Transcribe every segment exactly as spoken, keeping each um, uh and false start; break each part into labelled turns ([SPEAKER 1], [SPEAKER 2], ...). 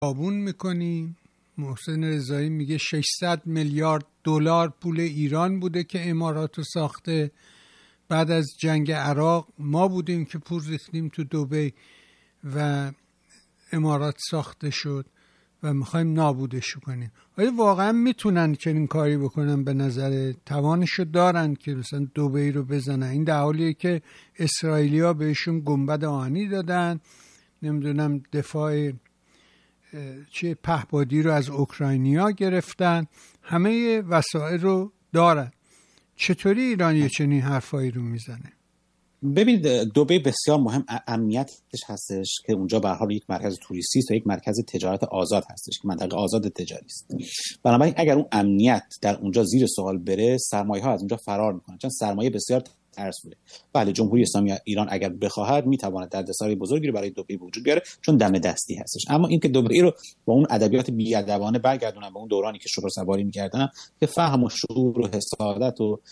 [SPEAKER 1] قابون میکنیم. محسن رضایی میگه ششصد میلیارد دلار پول ایران بوده که امارات رو ساخته. بعد از جنگ عراق ما بودیم که پول ریختیم تو دبی و امارات ساخته شد و میخوایم نابودش کنیم. آیا واقعا میتونن چنین کاری بکنن؟ به نظر توانشو دارن که مثلا دبی رو بزنن؟ این در حالیه که اسرائیلیا بهشون گنبد آهنی دادن، نمیدونم دفاع چه پهپادی رو از اوکراینیا گرفتن، همه وسایل رو دارن. چطوری ایران یه چنین حرفایی رو میزنه؟
[SPEAKER 2] ببینید دبی بسیار مهم امنیتش هستش که اونجا به هر حال یک مرکز توریستی است و یک مرکز تجارت آزاد هستش که منطقه آزاد تجاری است. بنابراین اگر اون امنیت در اونجا زیر سوال بره، سرمایه ها از اونجا فرار میکنن، چون سرمایه بسیار ترسوه. بله، جمهوری اسلامی ایران اگر بخواهد میتواند دردسرای بزرگی رو برای دبی وجود بیاره، چون دم دستی هستش. اما اینکه دبی رو با اون ادبیات بی‌ادبانه برگردونن به اون دورانی که شورش سواری می‌کردن که فهم و شعور و حسادت و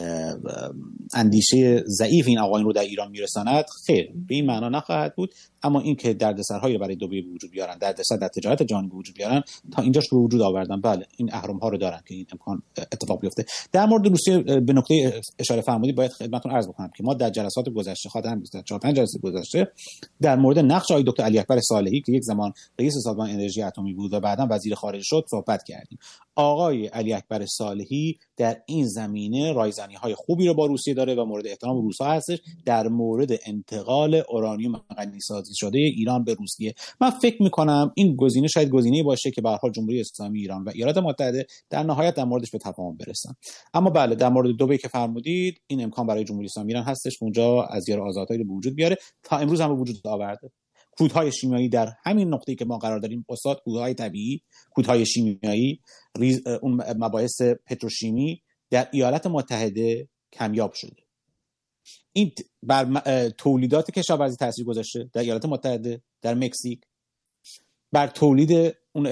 [SPEAKER 2] اندیشه ضعیف این آقایون رو در ایران میرساند، خیر به این معنا نخواهد بود. اما اینکه دردسرهایی برای دبی وجود بیارن، دردسر در تجارت جهانی وجود بیارن، تا اینجاش رو وجود آوردن. بله، این اهرم ها رو دارن که این امکان اتفاق بیفته. در مورد روسیه به نکته اشاره فرمودید، باید خدمتتون عرض بکنم که ما در جلسات گذشته خاطرم نیست چهار پنج جلسه گذشته در مورد نقش آقای دکتر علی اکبر صالحی که یک زمان رئیس سازمان انرژی اتمی بود و بعداً وزیر خارجه شد صحبت کردیم. آقای علی اکبر صالحی در این زمینه رایزنی‌های خوبی رو با روسیه داره و مورد احترام روس‌ها هستش در مورد انتقال اورانیوم غنی‌سازی شده ایران به روسیه. من فکر می‌کنم این گزینه شاید گزینه‌ای باشه که به هر حال جمهوری اسلامی ایران و ایالات متحده در نهایت در موردش به تفاهم برسن. اما بله، در مورد دبی که فرمودید، این امکان برای جمهوری اسلامی ایران هستش که اونجا ازیار آزادایی رو به وجود بیاره. تا امروز هم به وجود آورده. کودهای شیمیایی در همین نقطه‌ای که ما قرار داریم استاد، کودهای طبیعی، کودهای شیمیایی، اون مباحث پتروشیمی در ایالات متحده کمیاب شده. این بر تولیدات کشاورزی تاثیر گذاشته در ایالات متحده، در مکزیک، بر تولید اون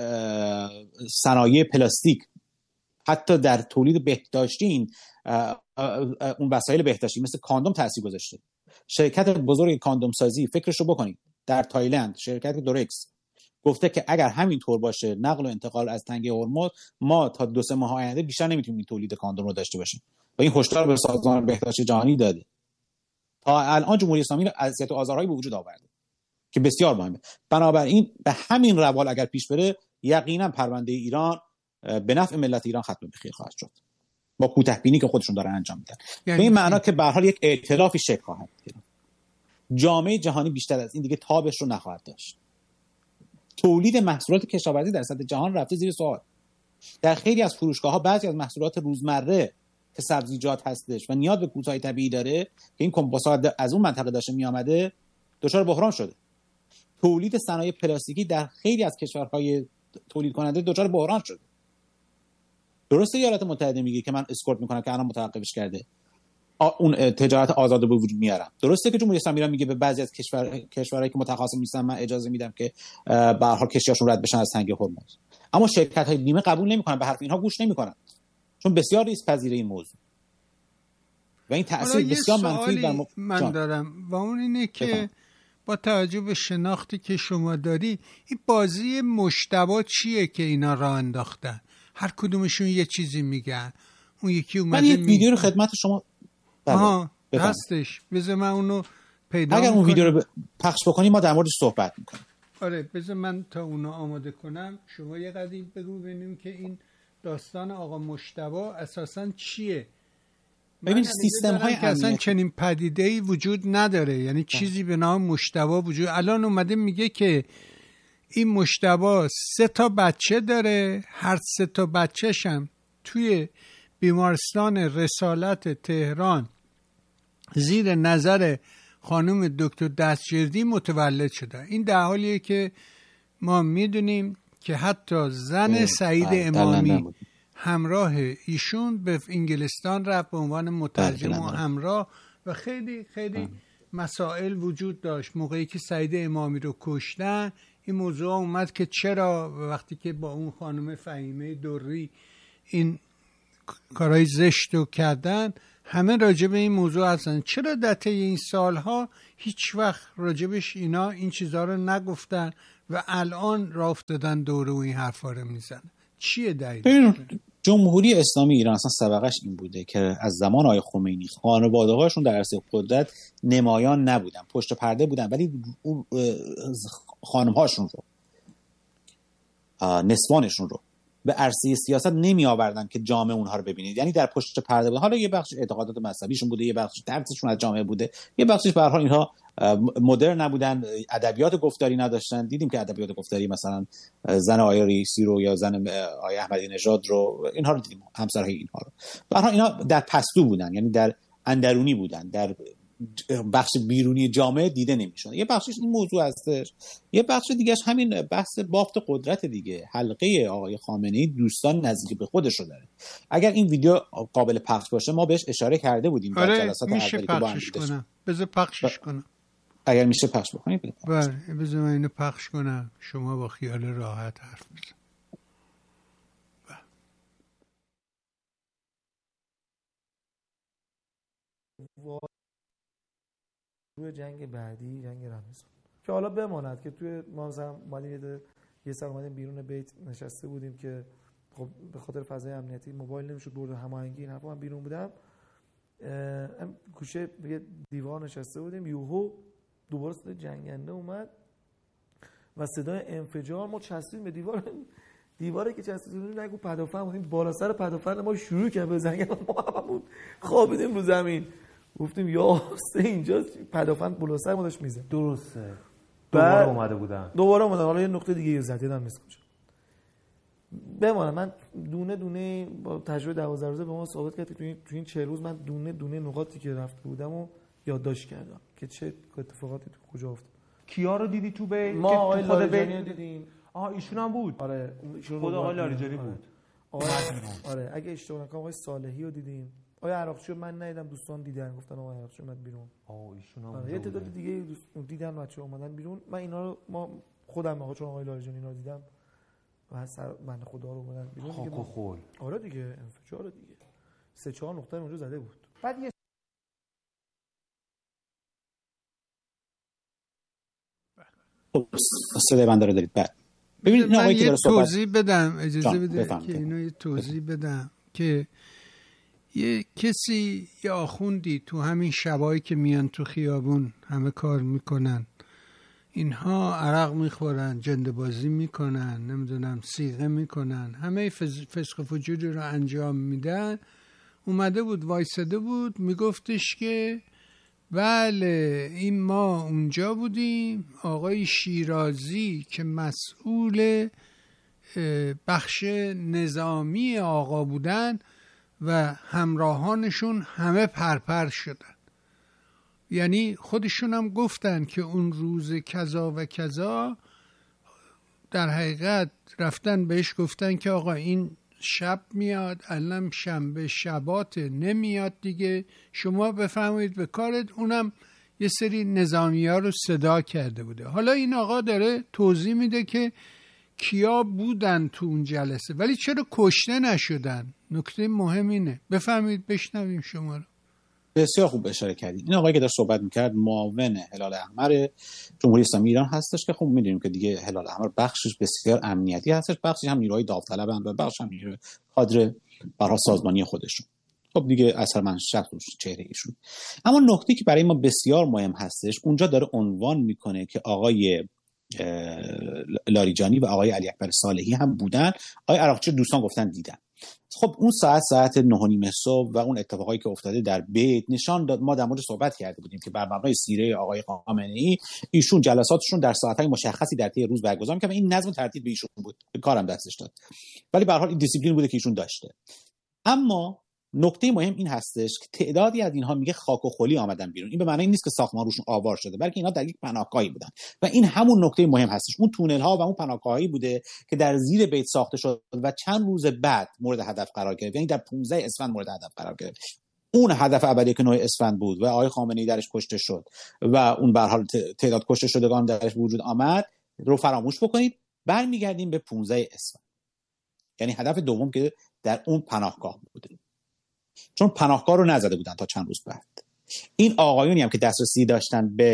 [SPEAKER 2] صنایع پلاستیک، حتی در تولید بهداشتی این اون وسایل بهداشتی مثل کاندوم تاثیر گذاشته. شرکت بزرگ کاندوم سازی، فکرشو بکنید، در تایلند شرکت دورکس گفته که اگر همین طور باشه نقل و انتقال از تنگه هرمز، ما تا دو سه ماه آینده بیشتر نمیتونیم این تولید کاندوم رو داشته باشیم و این هشدار به سازمان بهداشت جهانی داده. تا الان جمهوری اسلامی اذیت و آزارهایی به وجود آورده که بسیار مهمه. بنابراین به همین روال اگر پیش بره، یقینا پرونده ایران به نفع ملت ایران ختم بخیر خواهد شد با کوتاه‌بینی که خودشون دارن انجام میدن. یعنی به این معنا که به هر حال یک ائتلافی شکل خواهد گرفت. جامعه جهانی بیشتر از این دیگه تابش رو نخواهد داشت. تولید محصولات کشاورزی در سطح جهان رفته زیر سوال. در خیلی از فروشگاه‌ها بعضی از محصولات روزمره که سبزیجات هستش و نیاز به کودهای طبیعی داره که این کمپوستات از اون منطقه داشته میآمده، دچار بحران شده. تولید صنایع پلاستیکی در خیلی از کشورهای تولید کننده دچار بحران شده. درسته ایالات متحده میگه که من اسکورت میکنم که الان متوقفش کرده، اون تجارت آزاد به وجود میارم. درسته که جمهوری اسلامی ایران میگه به بعضی از کشور کشورهایی که متخاصم نیستن من اجازه میدم که به هر حال کشتیاشون رد بشن از تنگه هرمز. اما شرکت های بیمه قبول نمیکنن، به حرف اینها گوش نمیکنن، چون بسیار ریسک پذیره این موضوع و این تاثیر بسیار منفی بر م...
[SPEAKER 1] من دارم و اون اینه که بفهم. با توجه به شناختی که شما داری، این بازی مشتبه چیه که اینا راه انداختن؟ هر کدومشون یه چیزی میگن. اون یکی اومده
[SPEAKER 2] من این ویدیو رو خدمت شما
[SPEAKER 1] آها هستش، بذار من اونو پیدا
[SPEAKER 2] اگر اون ویدیو رو پخش بکنی ما در موردش صحبت میکنیم.
[SPEAKER 1] آره بذار من تا اونو آماده کنم شما یه قدیم بگو ببینیم که این داستان آقا مشتبه اساساً چیه.
[SPEAKER 2] ببین سیستم های
[SPEAKER 1] که اصلا چنین پدیده‌ای وجود نداره، یعنی چیزی به نام مشتبه وجود. الان اومده میگه که این مشتبه سه تا بچه داره، هر سه تا بچه‌ش هم توی بیمارستان رسالت تهران زیر نظر خانم دکتر دستجردی متولد شده. این در حالیه که ما میدونیم که حتی زن سعید امامی همراه ایشون به انگلستان رفت به عنوان مترجم و همراه و خیلی خیلی مسائل وجود داشت. موقعی که سعید امامی رو کشتن این موضوع اومد که چرا وقتی که با اون خانم فهیمه دوری این کارهای زشت رو کردن، همه راجب این موضوع هستن. چرا در طی این سالها هیچ وقت راجبش اینا این چیزها رو نگفتن و الان راه افتادن دوره و این حرفا رو میزنن. چیه دلیل؟
[SPEAKER 2] جمهوری اسلامی ایران اصلا سابقش این بوده که از زمان آقای خمینی خانواده‌هاشون در عرصه قدرت نمایان نبودن، پشت پرده بودن، ولی خانم‌هاشون رو، نسوانشون رو به عرصه سیاست نمی آوردن که جامعه اونها رو ببینید. یعنی در پشت پرده بودن. حالا یه بخش اعتقادات مذهبیشون بوده، یه بخش ترسشون از جامعه بوده، یه بخشش به هر حال اینها مدرن نبودن، ادبیات گفتاری نداشتن. دیدیم که ادبیات گفتاری مثلا زن آقای رئیسی رو یا زن آقای احمدی نژاد رو، اینها رو دیدیم، همسرهای اینها رو. به هر حال اینا در پستو بودن، یعنی در اندرونی بودن، در بخش بیرونی جامعه دیده نمیشون. یه بخشش این موضوع هستش، یه بخش دیگهش همین بحث بافت قدرت دیگه. حلقه آقای خامنه‌ای دوستان نزدیک به خودش رو داره. اگر این ویدیو قابل پخش باشه، ما بهش اشاره کرده بودیم در
[SPEAKER 1] آره
[SPEAKER 2] جلسات اولی که با هم
[SPEAKER 1] کنم. بذار پخشش کنم.
[SPEAKER 2] اگر میشه پخش بکنید.
[SPEAKER 1] بله بذار من اینو پخش کنم، شما با خیال راحت حرف بزن.
[SPEAKER 3] روی جنگ بعدی، جنگ رمضان، که حالا بماند که توی ما مثلا مالی یه سال اومدیم بیرون بیت نشسته بودیم که خب به خاطر فضای امنیتی موبایل نمیشد برد هماهنگی این حرفا، من بیرون بودم گوشه یه دیوار نشسته بودیم، یوهو دوباره صدای جنگنده اومد و صدای انفجار، ما چسبیدیم به دیوار. دیواره که چسبیدیم نگو پدافند بودیم، بالا سر پدافند ما شروع کرد به زنگ، ما همون خوابیدیم رو زمین، گفتیم یا سه اینجا پدافند بالا سر ما داشت میزه.
[SPEAKER 4] درسته. دوباره اومده بودن.
[SPEAKER 3] دوباره اومدن. حالا یه نقطه دیگه زد یادم نیست کجا. بمانه من دونه دونه با تجربه دوازده روزه به ما ثابت کرد که تو این چهل روز من دونه دونه نقاطی که رفته بودم و یادداشت کردم که چه اتفاقاتی تو کجا افتاد.
[SPEAKER 4] کیا رو دیدی تو بیت؟
[SPEAKER 3] ما آقای لاریجانی دیدیم.
[SPEAKER 4] آها ایشون هم بود.
[SPEAKER 3] آره
[SPEAKER 4] خود آقای لاریجانی بود.
[SPEAKER 3] آره آره اگه اشتباه نکنم آقای صالحی رو دیدیم. آقای عراقچی رو من ندیدم، دوستان دیدن، گفتن آقای عراقچی اومد بیرون.
[SPEAKER 4] آه ایشون هم
[SPEAKER 3] آره. یه تعداد دیگه دوست دیدن بچه‌ها اومدن بیرون. من اینا رو ما خودم آقا چون آقای لاریجانی اینا رو دیدم و سر من خدا رو اومدن بیرون دیگه.
[SPEAKER 4] خاک و خول.
[SPEAKER 3] آره دیگه انفجار دیگه. سه چهار نقطه اونجا زده بود. بعد یه
[SPEAKER 2] صدای بنده رو دارید. بعد
[SPEAKER 1] ببینید من یه توضیح بدم، اجازه بده که اینو یه توضیح بدم که یه کسی یه آخوندی تو همین شبایی که میان تو خیابون همه کار میکنن، اینها عرق میخورن، جنده بازی میکنن، نمیدونم سیغه میکنن، همه فسق و فجوری رو انجام میدن، اومده بود وایساده بود میگفتش که بله این ما اونجا بودیم، آقای شیرازی که مسئول بخش نظامی آقا بودن و همراهانشون همه پرپر شدن. یعنی خودشون هم گفتن که اون روز کذا و کذا در حقیقت رفتن بهش گفتن که آقا این شب میاد، الان شنبه شبات نمیاد دیگه، شما بفرمایید به کارت. اونم یه سری نظامی ها رو صدا کرده بوده. حالا این آقا داره توضیح میده که کیا بودن تو اون جلسه ولی چرا کشته نشدن. نکته مهم اینه. بفرمایید بشنویم شما رو.
[SPEAKER 2] بسیار خوب اشاره کردید. این آقایی که داشت صحبت میکرد معاون هلال احمر جمهوری اسلامی ایران هستش که خب میدونیم که دیگه هلال احمر بخشش بسیار امنیتی هستش، بخشش هم نیروهای داوطلبند و بخشش هم نیروی کادر برای سازمانی خودشون. خب دیگه اثر من شخص چهره ایشون. اما نکته که برای ما بسیار مهم هستش، اونجا داره عنوان میکنه که آقای لاریجانی و آقای علی اکبر صالحی هم بودن. آقای عراقچی دوستان گفتن دیدن. خب اون ساعت ساعت نه و نیم صبح و اون اتفاقایی که افتاده در بیت نشان داد. ما در مورد صحبت کرده بودیم که بر مبنای سیره آقای خامنه‌ای ایشون جلساتشون در ساعت‌های مشخصی در طی روز برگزار می‌کرد و این نظم و ترتیب به ایشون بود، به کارم دستش داد، ولی به هر حال این دیسیپلین بوده که ایشون داشته. اما نکته مهم این هستش که تعدادی از اینها میگه خاک و خلی آمدن بیرون. این به معنی نیست که ساختمان روشون آوار شده، بلکه اینا در یک پناهگاهی بودن و این همون نکته مهم هستش. اون تونل ها و اون پناهگاهی بوده که در زیر بیت ساخته شد و چند روز بعد مورد هدف قرار گرفت، یعنی در پانزده اسفند مورد هدف قرار گرفت. اون هدف ابدی که نه اسفند بود و آقای خامنه‌ای درش کشته شد و اون به هر حال تعداد کشته شدگان درش وجود آمد رو فراموش بکنید. برمیگردیم به پانزده اسفند، یعنی هدف دوم که در اون پناهگاه بوده، چون پناهگاه رو نزده بودن تا چند روز بعد. این آقایونی هم که دسترسی داشتن به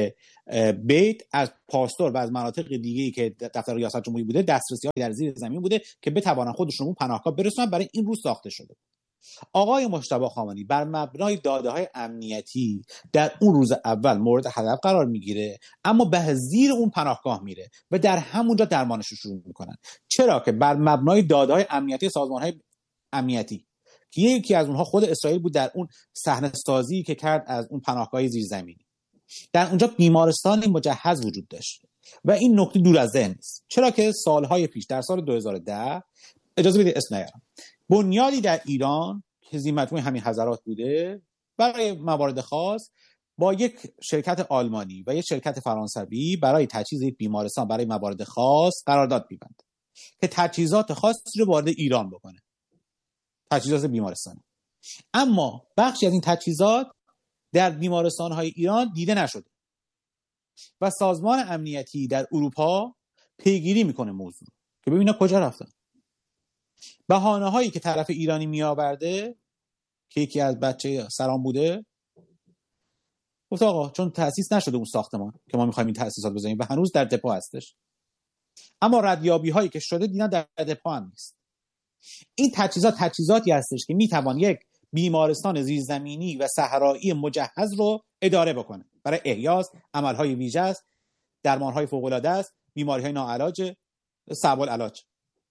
[SPEAKER 2] بیت از پاستور و از مناطق دیگه‌ای که دفتر ریاست جمهوری بوده دسترسی‌های در زیر زمین بوده که بتوانن خودشون اون پناهگاه برسونن. برای این روز ساخته شده. آقای مجتبی خامنه‌ای بر مبنای داده‌های امنیتی در اون روز اول مورد هدف قرار میگیره، اما به زیر اون پناهگاه میره و در همونجا درمانش رو شروع میکنن. چرا که بر مبنای داده‌های امنیتی سازمان‌های امنیتی که یکی از اونها خود اسرائیل بود، در اون صحنه سازی که کرد از اون پناهگاه زیرزمینی، در اونجا بیمارستان مجهز وجود داشت و این نکته دور از ذهن نیست. چرا که سالهای پیش در سال دو هزار و ده اجازه بدید اسم نیارم، بنیادی در ایران که زیر مجموعه همین حضرات بوده برای موارد خاص با یک شرکت آلمانی و یک شرکت فرانسوی برای تجهیز یک بیمارستان برای موارد خاص قرارداد می‌بنده که تجهیزات خاصی رو وارد ایران بکنه، تجهیزات بیمارستانی. اما بخشی از این تجهیزات در بیمارستان‌های ایران دیده نشده و سازمان امنیتی در اروپا پیگیری میکنه موضوع که ببینه کجا رفتن. بهانه‌هایی که طرف ایرانی میآورده که یکی از بچه سران بوده، گفت آقا چون تأسیس نشده اون ساختمان که ما می‌خوایم این تأسیسات بزنیم و هنوز در دپو هستش، اما ردیابی‌هایی که شده دیدن در دپو هم نیست. این تجهیزات تجهیزاتی هستش که میتوان یک بیمارستان زیرزمینی و صحرایی مجهز رو اداره بکنه برای احیاء عملهای ویژه است، درمانهای فوق‌العاده است، بیماری‌های ناعلاج، صعب العلاج.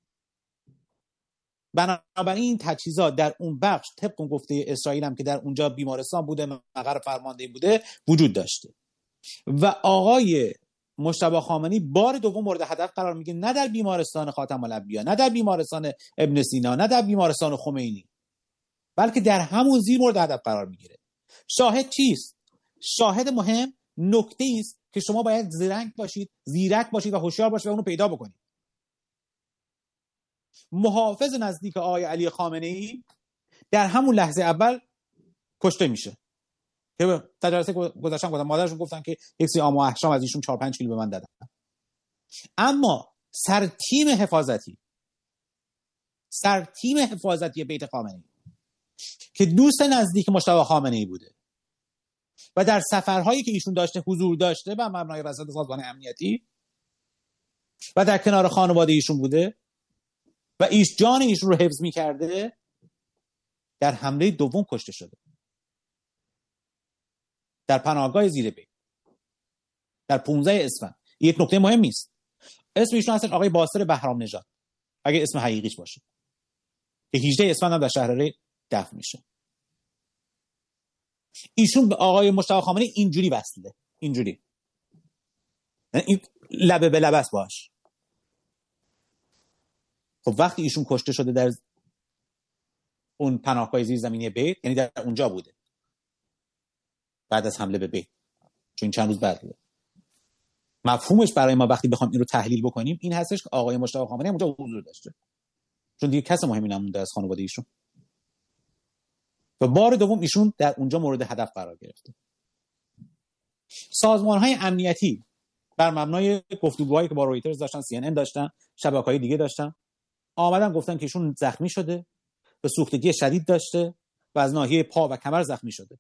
[SPEAKER 2] بنابراین این تجهیزات در اون بخش طبق گفته اسرائیل هم که در اونجا بیمارستان بوده، مقر فرماندهی بوده، وجود داشته و آقای مجتبی خامنه‌ای بار دوم مورد هدف قرار میگیره، نه در بیمارستان خاتم الانبیا، نه در بیمارستان ابن سینا، نه در بیمارستان خمینی، بلکه در همون زیر مورد هدف قرار میگیره. شاهد چیست؟ شاهد مهم نکته است که شما باید زرنگ باشید، زیرک باشید و هوشیار باشید و اونو پیدا بکنید. محافظ نزدیک آقای علی خامنه‌ای در همون لحظه اول کشته میشه که در جلسه گذاشتن گفتن مادرشون گفتن که یک سری آم و احشام از ایشون چهار پنج کیلو به من دادن. اما سر تیم حفاظتی سر تیم حفاظتی بیت خامنه‌ای که دوست نزدیک مجتبی خامنه‌ای بوده و در سفرهایی که ایشون داشته حضور داشته و مبنای وساطت سازمان امنیتی و در کنار خانواده ایشون بوده و ایش جان ایشون رو حفظ می‌کرده، در حمله دوم کشته شده در پناهگاه زیر بیت در پانزده اسفند. یک نکته مهمی است، اسم ایشون هست آقای باسر بهرام نژاد اگه اسم حقیقیش باشه، که هجده اسفند هم در شهر ری دفن میشه. ایشون به آقای مجتبی خامنه‌ای اینجوری وصله، اینجوری این لبه به لبه است باش. خب وقتی ایشون کشته شده در اون پناهگاه زیرزمینی بیت، یعنی در اونجا بوده بعد از حمله به بیت، چون چند روز بعد بوده. مفهومش برای ما وقتی بخوام این رو تحلیل بکنیم این هستش که آقای مجتبی خامنه‌ای اونجا حضور داشته، چون دیگه کس مهمی نمونده از خانواده ایشون و بار دوم ایشون در اونجا مورد هدف قرار گرفته. سازمان‌های امنیتی بر مبنای گفتگوهایی که با رویترز داشتن، سی ان ان داشتن، شبکه‌های دیگه داشتن، آمدن گفتن که ایشون زخمی شده، به سوختگی شدید داشته و از ناحیه پا و کمر زخمی شده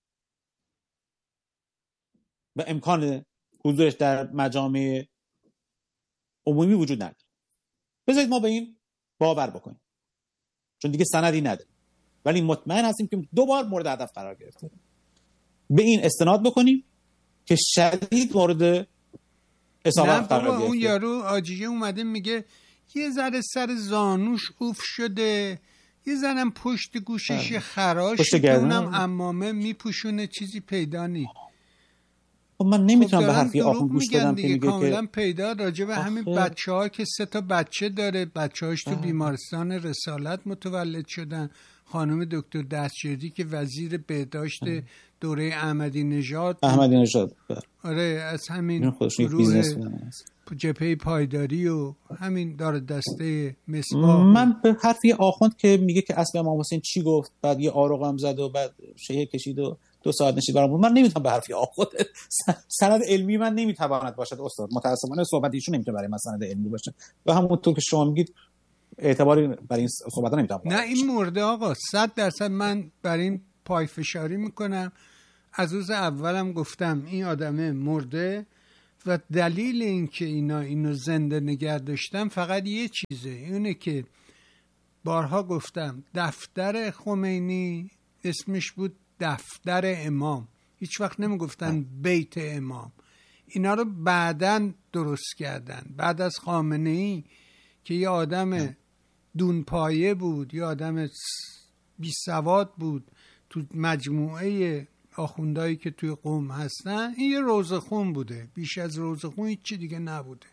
[SPEAKER 2] و امکان حضورش در مجامع عمومی وجود نداره. بذارید ما به این باور بکنیم چون دیگه سندی نداره، ولی مطمئن هستیم که دو بار مورد هدف قرار گرفته. به این استناد بکنیم که شدید مورد اصابت قرار گرفته.
[SPEAKER 1] اون یارو آجیه اومده میگه یه ذره سر زانوش اوف شده، یه ذره پشت گوشش خراش، اونم عمامه میپوشونه، چیزی پیدا نی.
[SPEAKER 2] خب من نمیتونم خب به حرفی آخون گوش بدم که میگه
[SPEAKER 1] کاملا
[SPEAKER 2] که
[SPEAKER 1] پیدا راجع به همین بچه‌ها که سه تا بچه داره، بچه‌هاش تو بیمارستان رسالت متولد شدن. خانم دکتر دستجردی که وزیر بهداشت دوره احمدی نژاد
[SPEAKER 2] احمدی نژاد
[SPEAKER 1] آره از همین گروه جبهه پایداری و همین داره دسته مصباح.
[SPEAKER 2] من به حرفی آخوند که میگه که اصل امام حسین چی گفت، بعد یه آروغم زد و بعد شیعه کشید و دو ساعت نشید برام بود. من نمیتونم به حرفی آخوند، سند علمی من نمیتواند باشد استاد، متأسفانه صحبت ایشون نمیتونه برای من سند علمی باشه و همونطور که شما میگید اعتباری برای این صحبت‌ها نمیتونم.
[SPEAKER 1] نه این مرده آقا صد درصد من برای این پای فشاری میکنم. از روز اولم گفتم این آدمه مرده و دلیل این که اینا اینو زنده نگه داشتن فقط یه چیزه، اینه که بارها گفتم دفتر خمینی اسمش بود دفتر امام، هیچ وقت نمی گفتن بیت امام. اینا رو بعدن درست کردن، بعد از خامنه‌ای که یه آدم دونپایه بود، یه آدم بی سواد بود تو مجموعه آخوندهایی که توی قم هستن، این یه روزخون بوده، بیش از روزخون هیچ چی دیگه نبوده.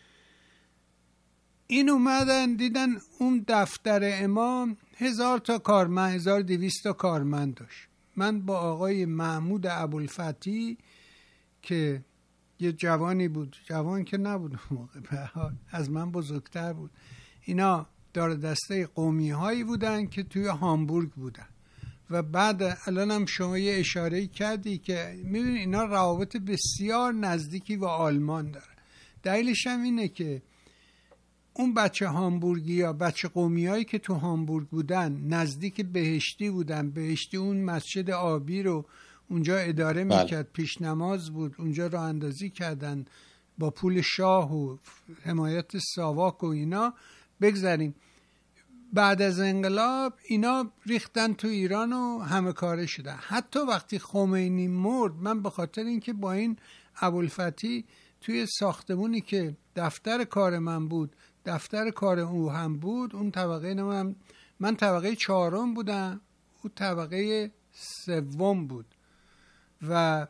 [SPEAKER 1] این اومدن دیدن اون دفتر امام هزار تا کارمند، هزار و دویست تا کارمند داشت. من با آقای محمود ابوالفتحی که یه جوانی بود، جوان که نبود موقع، از من بزرگتر بود، اینا دار دسته قومی هایی بودن که توی هامبورگ بودن و بعد الان هم شما یه اشاره کردی که میبینی اینا روابط بسیار نزدیکی با آلمان داره. دلیلش هم اینه که اون بچه هامبورگی یا بچه قومی هایی که تو هامبورگ بودن نزدیک بهشتی بودن. بهشتی اون مسجد آبی رو اونجا اداره
[SPEAKER 2] بله.
[SPEAKER 1] میکرد، پیش نماز بود، اونجا راه اندازی کردن با پول شاه و حمایت ساواک و اینا. بگذاریم بعد از انقلاب اینا ریختن تو ایران و همه کاره شدن. حتی وقتی خمینی مرد، من به خاطر اینکه با این ابوالفتحی توی ساختمونی که دفتر کار من بود دفتر کار او هم بود، اون طبقه من من طبقه چهارم بودم، او طبقه سوم بود و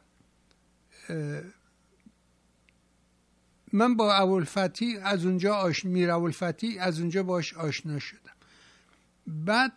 [SPEAKER 1] من با ابوالفتحی از اونجا آشنا میر ابوالفتحی از اونجا باش آشنا شدم. بعد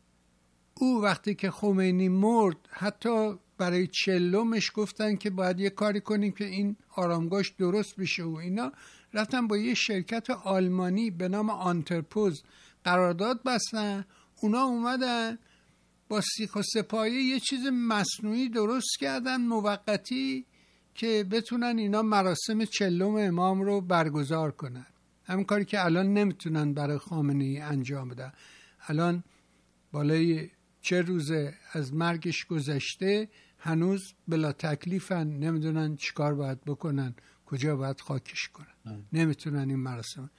[SPEAKER 1] او وقتی که خمینی مرد حتی برای چلومش گفتن که باید یه کاری کنیم که این آرامگاهش درست بشه و اینا. رفتن با یه شرکت آلمانی به نام آنترپوز قرارداد بستن. اونا اومدن با سیخ و سپایه یه چیز مصنوعی درست کردن موقتی که بتونن اینا مراسم چلم امام رو برگزار کنن. همین کاری که الان نمیتونن برای خامنه‌ای انجام بدن. الان بالای چه روزه از مرگش گذشته، هنوز بلا تکلیفن، نمیدونن چیکار باید بکنن، کجا باید خاکش کنن، نمیتونن این مراسم.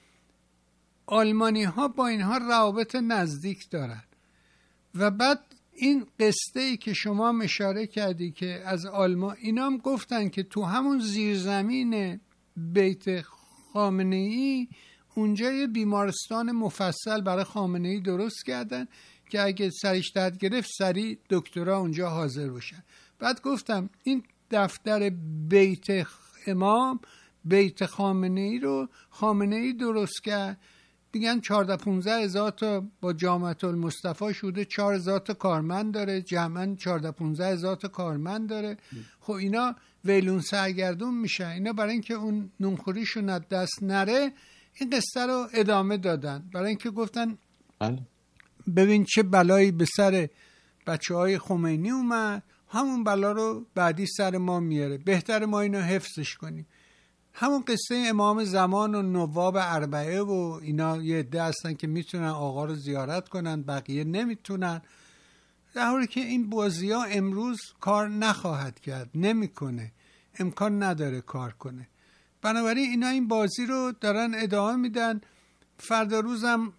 [SPEAKER 1] آلمانی ها با اینها روابط نزدیک دارن و بعد این قصه ای که شما اشاره کردی که از آلمان، اینا هم گفتن که تو همون زیرزمین بیت خامنه‌ای اونجا یه بیمارستان مفصل برای خامنه‌ای درست کردن که اگه سرش درد گرفت سریع دکترها اونجا حاضر باشن. بعد گفتم این دفتر بیت امام، بیت خامنه‌ای رو خامنه‌ای درست کرد. میگن چهارده پانزده هزار تا با جامعه المصطفی شده، چهار هزار تا کارمند داره، جمعاً چهارده پانزده هزار تا کارمند داره. خب اینا ویلون سرگردون میشن. اینا برای اینکه اون نونخوریشون از دست نره این قصه رو ادامه دادن، برای اینکه گفتن ببین چه بلایی به سر بچه های خمینی اومد، همون بلا رو بعدی سر ما میاره، بهتر ما اینو حفظش کنیم. همون قصه امام زمان و نواب اربعه و اینا یه عده هستن که میتونن آقا رو زیارت کنن، بقیه نمیتونن، در حالی که این بازی ها امروز کار نخواهد کرد، نمیکنه، امکان نداره کار کنه. بنابراین اینا این بازی رو دارن ادامه میدن. فردا روزم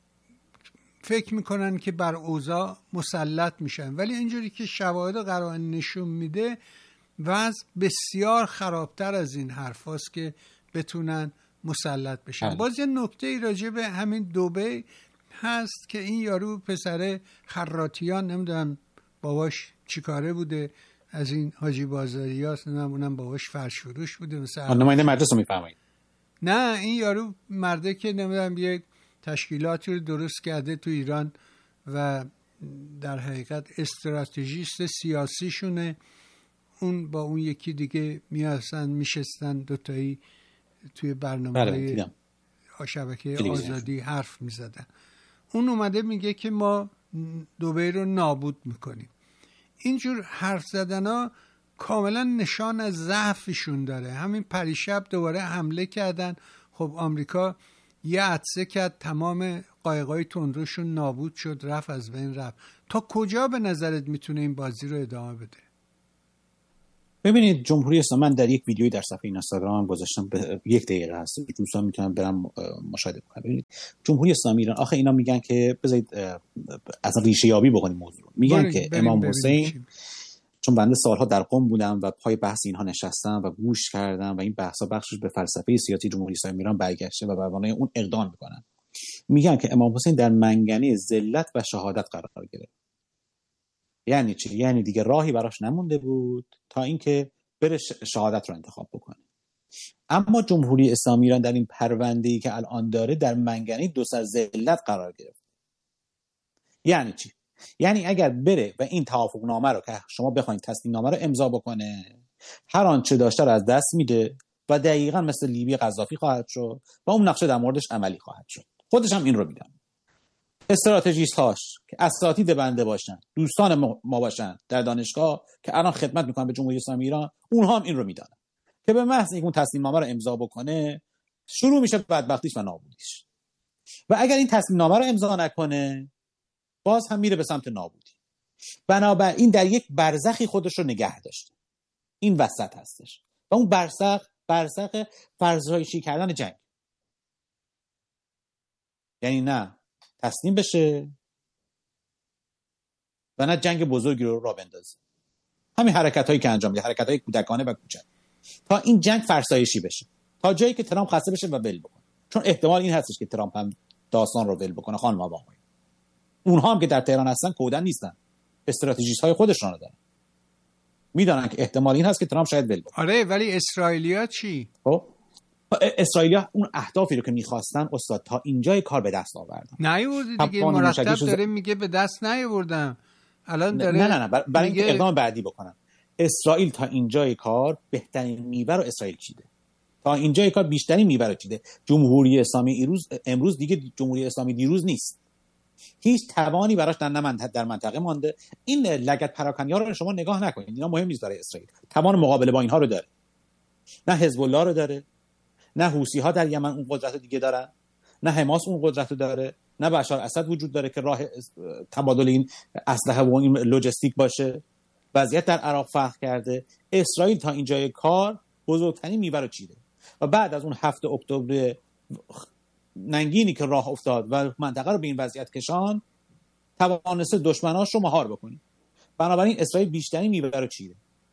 [SPEAKER 1] فکر میکنن که بر اوضاع مسلط میشن، ولی اینجوری که شواهد و قرائن نشون میده وضع بسیار خرابتر از این حرف هاست که بتونن مسلط بشن. باز یه نکته ای راجع به همین دوبه هست که این یارو پسر خراتیان، نمیدونم باباش چیکاره بوده، از این حاجی بازاری هاست، نمیدونم باباش فرشفروش بوده مثلا.
[SPEAKER 2] نماینده مجلس رو میفهمید؟
[SPEAKER 1] نه، این یارو مرده که نمیدونم یک تشکیلاتی رو درست کرده تو ایران و در حقیقت استراتژیست سیاسیشونه. اون با اون یکی دیگه میاسن میشستن دوتایی توی برنامه شبکه آزادی حرف میزدن. اون اومده میگه که ما دبی رو نابود میکنیم. اینجور حرف زدن ها کاملا نشان از ضعفشون داره. همین پریشب دوباره حمله کردن، خب آمریکا یه عطسه کرد، تمام قایقای تندروشون نابود شد، رفت از بین رفت. تا کجا به نظرت میتونه این بازی رو ادامه بده؟
[SPEAKER 2] ببینید جمهوری اسلامی، من در یک ویدیویی در صفحه اینستاگرام گذاشتم، به یک دقیقه هست، دوستان میتونن برن مشاهده کنن. ببینید جمهوری اسلامی ایران، آخه اینا میگن که بذارید اصلا ریشه یابی بکنیم موضوع. میگن بریم که بریم امام بریم حسین بریم. چون بنده سالها در قم بودم و پای بحث اینها نشستم و گوش کردم و این بحثا بخشش به فلسفه سیاسی جمهوری اسلامی ایران برگشته و بر مبنای اون اقدام میکنن. میگن که امام حسین در منگنه ذلت و شهادت قرار گرفت. یعنی چی؟ یعنی دیگه راهی براش نمونده بود تا اینکه بره شهادت رو انتخاب بکنه. اما جمهوری اسلامی ایران در این پرونده‌ای که الان داره در منگنه دو سر ذلت قرار گرفت. یعنی چی؟ یعنی اگر بره و این توافقنامه رو که شما بخواید تصمیم نامه رو امضا بکنه، هر آنچه داشته رو از دست میده و دقیقاً مثل لیبی قذافی خواهد شد و اون نقشه در موردش عملی خواهد شد. خودش هم این رو میدونه. استراتژیست هاش که اساتید بنده باشن، دوستان ما باشن در دانشگاه که الان خدمت میکنن به جمهوری اسلامی ایران، اونها هم این رو میدونن که به محض اینکه اون تصمیم نامه رو امضا بکنه شروع میشه بدبختیش و نابودیش. و اگر این تصمیم نامه رو امضا نکنه باز هم میره به سمت نابودی. بنابراین در یک برزخی خودش رو نگه داشته. این وسط هستش. و اون برزخ برزخ فرض‌رایشی کردن جنگ. یعنی نه تسلیم بشه و نه جنگ بزرگی رو راه بندازه. همین حرکتایی که انجام میده، حرکتای کودکانه و کوچک، تا این جنگ فرسایشی بشه، تا جایی که ترامپ خسته بشه و ول بکنه. چون احتمال این هستش که ترامپ هم داستان رو ول بکنه. خانم و آقایان، اونها هم که در تهران هستن کودن نیستن، استراتژیست های خودشون رو دارن، میدونن که احتمال این هست که ترامپ شاید ول بکنه.
[SPEAKER 1] آره، ولی اسرائیلیا چی؟
[SPEAKER 2] خب اسرائیلیا اون اهدافی رو که می‌خواستن استاد تا اینجای کار به دست آوردن. نیاوردی
[SPEAKER 1] دیگه، مرتب داره میگه به دست نیاوردم. الان داره
[SPEAKER 2] نه نه نه برای اینکه اقدام بعدی بکنن. اسرائیل تا اینجای کار بهترین میوه رو اسرائیل چیده. تا اینجای کار بیشترین میوه رو چیده. جمهوری اسلامی ایروز امروز دیگه جمهوری اسلامی دیروز نیست. هیچ توانی براش در منطقه در منطقه مانده. این لگد پراکنی‌ها رو شما نگاه نکنید. اینا مهم نیست برای اسرائیل. توان مقابله با اینها رو داره. نه حزب الله رو داره، نه حوثی ها در یمن اون قدرت دیگه دارن، نه حماس اون قدرت رو داره، نه بشار اسد وجود داره که راه تبادل این اسلحه و این لوجستیک باشه. وضعیت در عراق فرق کرده. اسرائیل تا اینجای کار بزرگترین میوه رو چیده و بعد از اون هفته اکتبر ننگینی که راه افتاد و منطقه رو به این وضعیت کشان، توانسته دشمناش رو مهار بکنه. بنابراین اسرائیل بیشترین میوه رو چیده.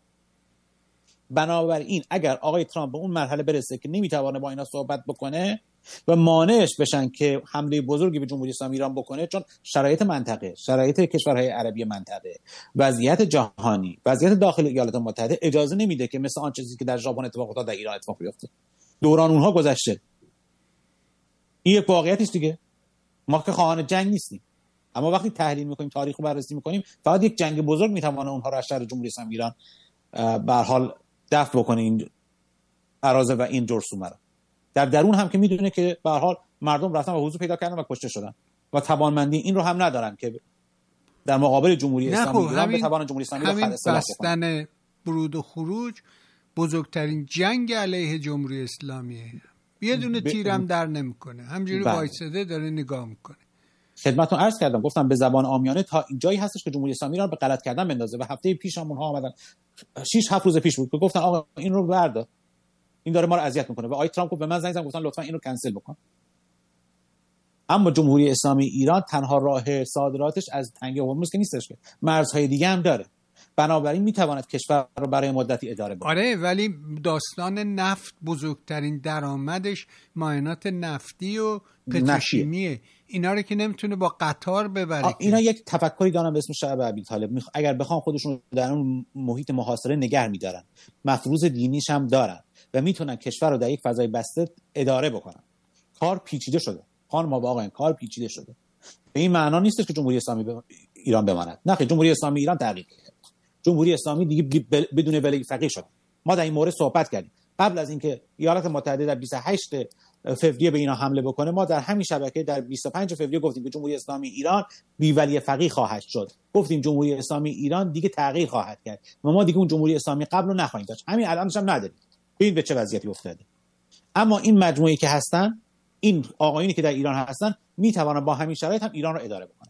[SPEAKER 2] بنابراین اگر آقای ترامپ به اون مرحله برسه که نمیتوانه با اینا صحبت بکنه و مانعش بشن که حمله بزرگی به جمهوری اسلامی ایران بکنه، چون شرایط منطقه، شرایط کشورهای عربی منطقه، وضعیت جهانی، وضعیت داخل ایالات متحده اجازه نمیده که مثل آن چیزی که در ژاپن اتفاق افتاد در ایران اتفاق بیفته. دوران اونها گذشته. این یک واقعیتی است دیگه. ما که خواهان جنگ نیستیم، اما وقتی تحلیل میکنیم، تاریخ رو بررسی میکنیم، فقط یک جنگ بزرگ میتونه اونها رو از شر جمهوری اسلامی ایران به هر حال دفع بکنه، این اراده و این جرثومه رو. در درون هم که میدونه که به هر حال مردم رفتن و حضور پیدا کردن و کشته شدن و توانمندی این رو هم ندارن که در مقابل جمهوری اسلامی ایران به توان جمهوری اسلامی رو خلاص کنن.
[SPEAKER 1] بستن ورود و خروج بزرگترین جنگ علیه جمهوری اسلامیه. یه دونه تیرم در نمیکنه، همجوری وایساده داره نگاه میکنه.
[SPEAKER 2] خدمتتون عرض کردم، گفتم به زبان عامیانه تا اینجایی هستش که جمهوری اسلامی ایران به غلط کردن بندازه و هفته پیش هم اونها اومدن، شش هفت روز پیش بود که گفتن آقا این رو بردار، این داره ما رو اذیت میکنه و آقای ترامپ گفت به من زنگ زدن گفتن لطفا اینو کنسل بکن. اما جمهوری اسلامی ایران تنها راه صادراتش از تنگه هرمز که نیستش، که مرزهای دیگه هم داره. بنابراین میتواند کشور رو برای مدتی اداره بکنه.
[SPEAKER 1] آره، ولی داستان نفت بزرگترین درآمدش معاینات نفتی و پتروشیمیه. اینا رو که نمیتونه با قطار ببره.
[SPEAKER 2] اینا یک تفکری دارن به اسم شعب ابیطالب. میخ... اگر بخوام خودشون در اون محیط محاصره نگه میدارن، مفروض دینیش هم دارن و میتونن کشور رو در یک فضای بسته اداره بکنن. کار پیچیده شده. خانم و آقایان، کار پیچیده شده. به این معنا نیست که جمهوری اسلامی ب... ایران بماند. نه، جمهوری اسلامی ایران تغییر کرد. جمهوری اسلامی دیگه ب... بدون ولی فقیه شد. ما در این مورد صحبت کردیم. قبل از اینکه ایالات متحده در بیست و هشتم فوریه به اینا حمله بکنه، ما در همین شبکه در بیست و پنجم فوریه گفتیم که جمهوری اسلامی ایران بی ولی فقیه خواهد شد. گفتیم جمهوری اسلامی ایران دیگه تغییر خواهد کرد و ما دیگه اون جمهوری اسلامی قبل رو نخواهیم داشت. همین الانش هم نداریم. ببین به چه وضعیتی افتاده. اما این مجموعه‌ای که هستن، این آقایونی که در ایران هستن، میتوانن با همین شرایط هم ایران رو اداره بکنن.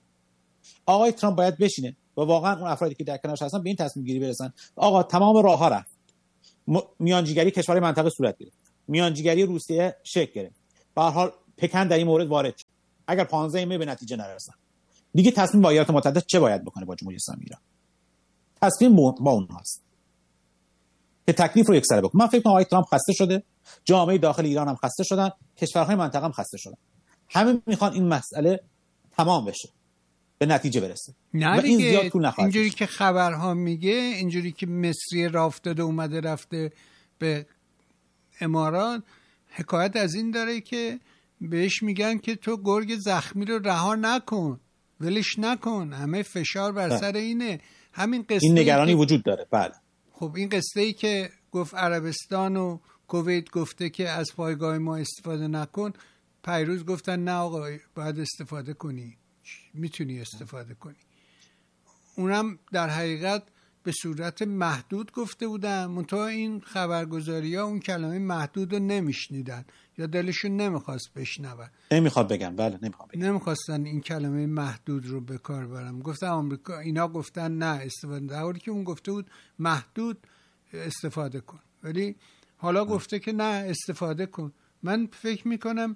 [SPEAKER 2] آقای ترامپ باید بشینه و واقعا اون افرادی که در کنارش هستن به این تصمیم گیری برسن. آقا تمام راه‌ها رفت. میانجیگری کشورهای منطقه صورت گرفت، میانجیگری روسیه شکل گرفت. به هر حال پکن در این مورد وارد شد. اگر پانزده می به نتیجه نرسن دیگه تصمیم با ایالات متحده چه باید بکنه با جمهوری اسلامی ایران؟ تصمیم با اونهاست که تکلیف رو یکسره بکنه. من فکر کنم آقای ترامپ خسته شده، جامعه داخل ایران هم خسته شدن، کشورهای منطقه هم خسته شدن. همه میخوان این مسئله تمام بشه، به نتیجه برسه.
[SPEAKER 1] نه دیگه اینجوری که خبرها میگه، اینجوری که مصری راه افتاده اومده رفته به امارات، حکایت از این داره که بهش میگن که تو گرگ زخمی رو رها نکن، ولش نکن، همه فشار بر سر اینه. همین قصه
[SPEAKER 2] این نگرانی
[SPEAKER 1] که...
[SPEAKER 2] وجود داره. بله.
[SPEAKER 1] خب این قصه ای که گفت عربستان و کویت گفته که از پایگاه ما استفاده نکن، پیروز گفتن نه آقا باید استفاده کنی، میتونی استفاده کنی. اونم در حقیقت به صورت محدود گفته بودن، منتها این خبرگزاری ها اون کلمه محدود رو نمیشنیدن یا دلشون نمیخواست بشنون،
[SPEAKER 2] نمیخواد بگن. بله نمیخواد بگن،
[SPEAKER 1] نمیخواستن این کلمه محدود رو به کار برن. گفتن آمریکا، اینا گفتن نه استفاده، در حالی که اون گفته بود محدود استفاده کن، ولی حالا گفته که نه استفاده کن. من فکر میکنم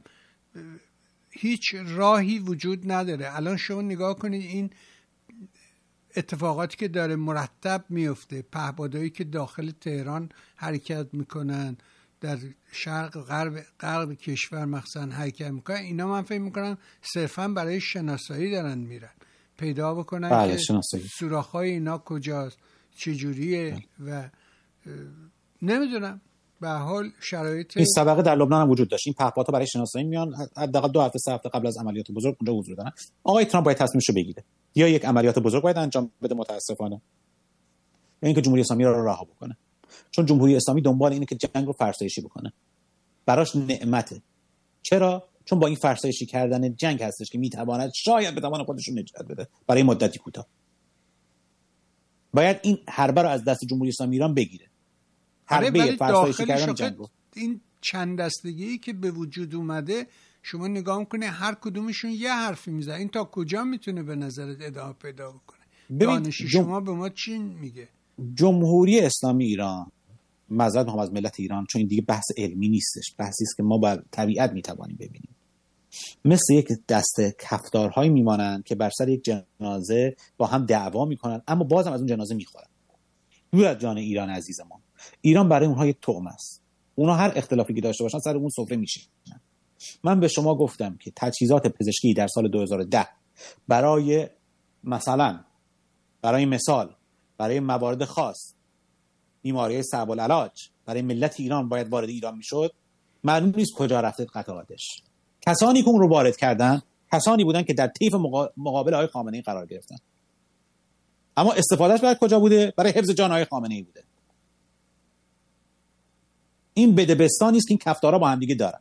[SPEAKER 1] هیچ راهی وجود نداره. الان شما نگاه کنید این اتفاقاتی که داره مرتب میفته، پهپادهایی که داخل تهران حرکت میکنن، در شرق غرب غرب کشور مخصوصا حرکت میکنن، اینا من فکر میکنم صرفا برای شناسایی دارن میرن، پیدا بکنن
[SPEAKER 2] بله،
[SPEAKER 1] که سوراخ‌های اینا کجاست، چجوریه و نمیدونم. به حال شرایط
[SPEAKER 2] این سابقه در لبنان هم وجود داشت. این پهپادها برای شناسایی میان، حداقل دو هفته سه هفته قبل از عملیات بزرگ اونجا حضور دارن. آقای ترامپ باید تصمیمشو بگیره، یا یک عملیات بزرگ باید انجام بده متاسفانه، یا اینکه جمهوری اسلامی رو رها بکنه. چون جمهوری اسلامی دنبال اینه که جنگ رو فرسایشی بکنه، براش نعمته. چرا؟ چون با این فرسایشی کردن جنگ هستش که میتواند شاید بتواند خودش رو نجات بده برای مدتی کوتاه. باید این حربه رو از دست جمهوری اسلامی ایران بگیره. حربه فرسایشی کردن جنگ رو.
[SPEAKER 1] این چند دستگی که به وجود اومده شما نگاه کنه هر کدومشون یه حرفی میزنه، این تا کجا میتونه به نظرت ادامه پیدا بکنه؟ دانش جم... شما به ما چی میگه؟
[SPEAKER 2] جمهوری اسلامی ایران، معذرت میخوام از ملت ایران، چون این دیگه بحث علمی نیستش، بحثی است که ما بر طبیعت میتوانیم ببینیم، مثل یک دسته کفتارهایی میمانند که بر سر یک جنازه با هم دعوا میکنن اما بازم از اون جنازه میخورن. دور از جان ایران عزیز ما. ایران برای اونها یک طعم است. اونها هر اختلافی که داشته باشن سر اون سفره میشینن. من به شما گفتم که تجهیزات پزشکی در سال دو هزار و ده برای مثلا برای مثال برای موارد خاص بیماری صعب العلاج برای ملت ایران باید وارد ایران میشد، معلوم نیست کجا رفته قطعاتش. کسانی که اون رو وارد کردن کسانی بودن که در طیف مقابل آقای خامنه‌ای قرار گرفتن، اما استفادهش برای کجا بوده؟ برای حفظ جان آقای خامنه‌ای بوده. این بدبستانی است که این کفتارا با هم دیگه دارن.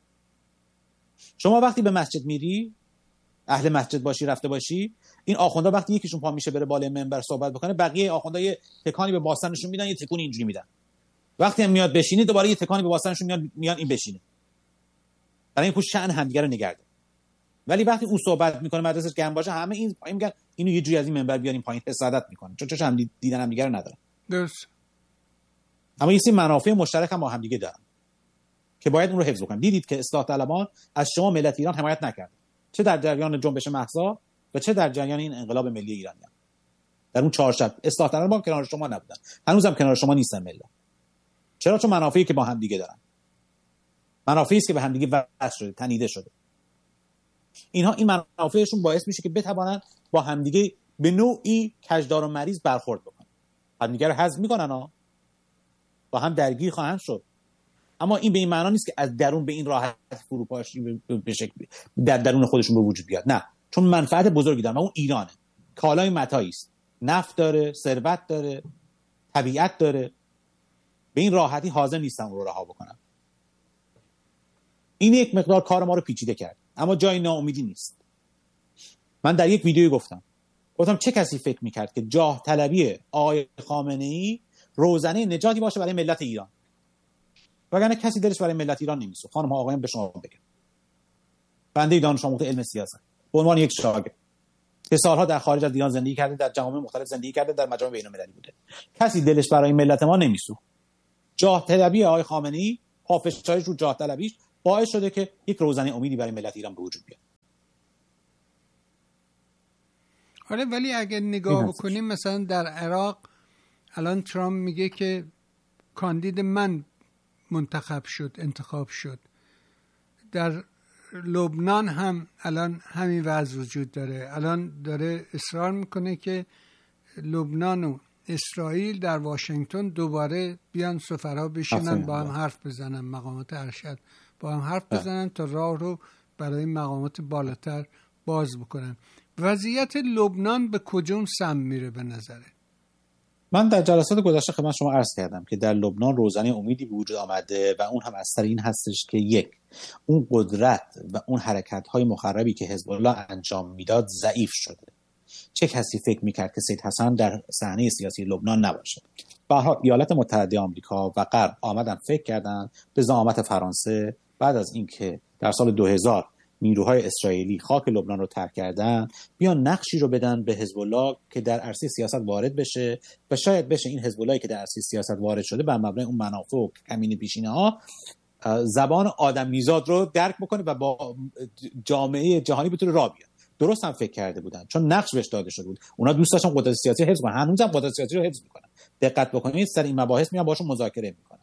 [SPEAKER 2] شما وقتی به مسجد میری، اهل مسجد باشی، رفته باشی، این آخوندا وقتی یکیشون پا میشه بره بالای منبر صحبت بکنه، بقیه آخوندا یه تکانی به باستنشون میدن، یه تکونی اینجوری میدن. وقتی هم میاد بشینه دوباره یه تکانی به باستنشون میاد، میان این بشینه. برای این پوش شأن همدیگه رو نگرده. ولی وقتی اون صحبت میکنه مدرسش گرم باشه، همه این پایین میگن اینو یه جوری از این منبر بیاریم پایین، حسادت میکنن، چون چش هم دیدن هم دیگه رو ندارن.
[SPEAKER 1] درست.
[SPEAKER 2] اما یه سری منافع مشترک هم با هم دیگه دارن که باید اون رو حفظ کنن. دیدید که اصلاح طلبان از شما ملت ایران حمایت نکرد، چه در جریان جنبش مهسا و چه در جریان این انقلاب ملی ایرانی. در اون چهار شب اصلاح طلبان کنار شما نبودن، هنوزم کنار شما نیستن ملت. چرا؟ چون منافعی که با هم دیگه دارن، منافعی است که به هم دیگه وصل شده، تنیده شده. اینها این منافعشون باعث میشه که بتوانن با هم دیگه به نوعی کجدار و مریض برخورد بکنن. هم دیگه رو هضم میکنن ها، با هم درگیر خواهند شد. اما این به این معنا نیست که از درون به این راحت فروپاشی به شکل در درون خودشون به وجود بیاد. نه، چون منفعت بزرگی دارن و اون ایرانه. کالای متاعی است، نفت داره، ثروت داره، طبیعت داره. به این راحتی حاضر نیستن اون رو رها بکنن. این یک مقدار کار ما رو پیچیده کرد، اما جای ناامیدی نیست. من در یک ویدیویی گفتم گفتم چه کسی فکر میکرد که جاه طلبی آقای خامنه‌ای روزنه نجاتی باشه برای ملت ایران؟ وگرنه کسی دلش برای ملت ایران نمیسوخت. خانم ها آقایان، به شما بگم، بنده دانش آموخته علم سیاست به عنوان یک شاگرد که سالها در خارج از ایران زندگی کرده، در جوامع مختلف زندگی کرده، در مجامع بین‌المللی بوده، کسی دلش برای ملت ما نمیسوخت. جاه طلبی آقای خامنه‌ای، پافشاریش رو جاه طلبیش باعث شده که یک روزنه امیدی برای ملت ایران به وجود بیاد.
[SPEAKER 1] آره ولی اگه نگاه بکنیم مثلا در عراق الان ترامپ میگه که کاندید من منتخب شد، انتخاب شد. در لبنان هم الان همین وضع وجود داره. الان داره اصرار میکنه که لبنان و اسرائیل در واشنگتن دوباره بیان سفرها بشینن با هم حرف بزنن، مقامات ارشد با هم حرف بزنن تا راه رو برای مقامات بالاتر باز بکنن. وضعیت لبنان به کجا سم میره به نظره؟
[SPEAKER 2] من در جلسات گذشته خدمت شما عرض کردم که در لبنان روزنه امیدی به وجود آمده و اون هم از سر این هستش که یک، اون قدرت و اون حرکت‌های مخربی که حزب الله انجام میداد ضعیف شده. چه کسی فکر میکرد که سید حسن در صحنه سیاسی لبنان نباشه؟ به هر حال ایالات متحده آمریکا و غرب آمدن فکر کردن به زعامت فرانسه بعد از اینکه در سال دو هزار نیروهای اسرائیلی خاک لبنان رو ترک کردن، بیان نقشی رو بدن به حزب الله که در عرصه سیاست وارد بشه و شاید بشه این حزب اللهی که در عرصه سیاست وارد شده بر مبنای اون منافع و کمین پیشینه ها زبان آدمیزاد رو درک بکنه و با جامعه جهانی بتونه راه بیاد. درست هم فکر کرده بودن چون نقش بهش داده شده بود. اونا دوست داشتن قدرت سیاسی حفظ کنن، هنوزم قدرت سیاسی رو حفظ میکنن. دقت بکنید سر این مباحث میان باشون مذاکره میکنن.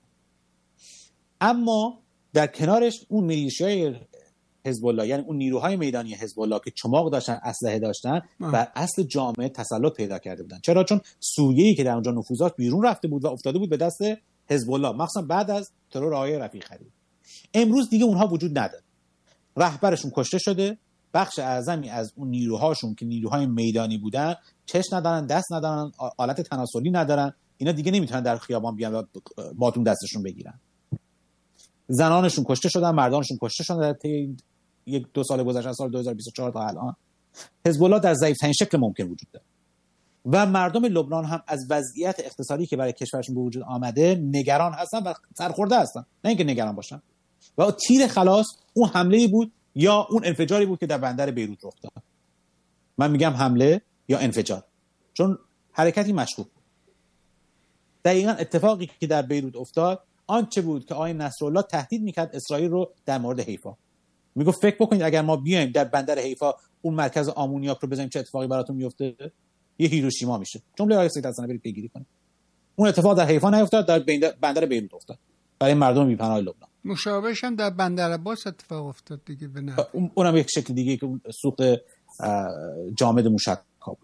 [SPEAKER 2] اما در کنارش اون میلیشیای حزب الله، یعنی اون نیروهای میدانی حزب الله که چماق داشتن، اسلحه داشتن، بر اصل جامعه تسلط پیدا کرده بودن. چرا؟ چون سوریه‌ای که در اونجا نفوذات بیرون رفته بود و افتاده بود به دست حزب الله، مخصوصا بعد از ترور آقای رفیق خلیل. امروز دیگه اونها وجود نداره. رهبرشون کشته شده، بخش اعظمی از اون نیروهاشون که نیروهای میدانی بودن چش ندارن، دست ندارن، آلت تناسلی ندارن. اینا دیگه نمیتونن در خیابان بیان و باتون دستشون بگیرن. زنانشون کشته شدن، مردانشون کشته شدن در طی یک دو سال گذشته، سال دو هزار و بیست و چهار تا الان. حزب الله در ضعیف‌ترین شکل ممکن وجود داره و مردم لبنان هم از وضعیت اقتصادی که برای کشورشون به وجود آمده نگران هستن و سرخورده هستن، نه اینکه نگران باشن. و تیر خلاص اون حمله‌ای بود یا اون انفجاری بود که در بندر بیروت رخ داد. من میگم حمله یا انفجار چون حرکتی مشکوک بود. دقیقاً اتفاقی که در بیروت افتاد آنچه بود که آقای نصرالله تهدید میکرد اسرائیل رو در مورد حیفا. میگه فکر بکنید اگر ما بیایم در بندر حیفا اون مرکز آمونیاک رو بزنیم چه اتفاقی براتون میفته؟ یه هیروشیما میشه. جمله آقای سید حسن برید پیگیری کنید. اون اتفاق در حیفا نیفتاد، در بندر بیروت افتاد برای مردم بی‌پناه لبنان.
[SPEAKER 1] مشابهش هم در بندر عباس اتفاق افتاد دیگه. به نحوی
[SPEAKER 2] اونم یک شکل دیگه که سوخت جامد موشک‌ها بود.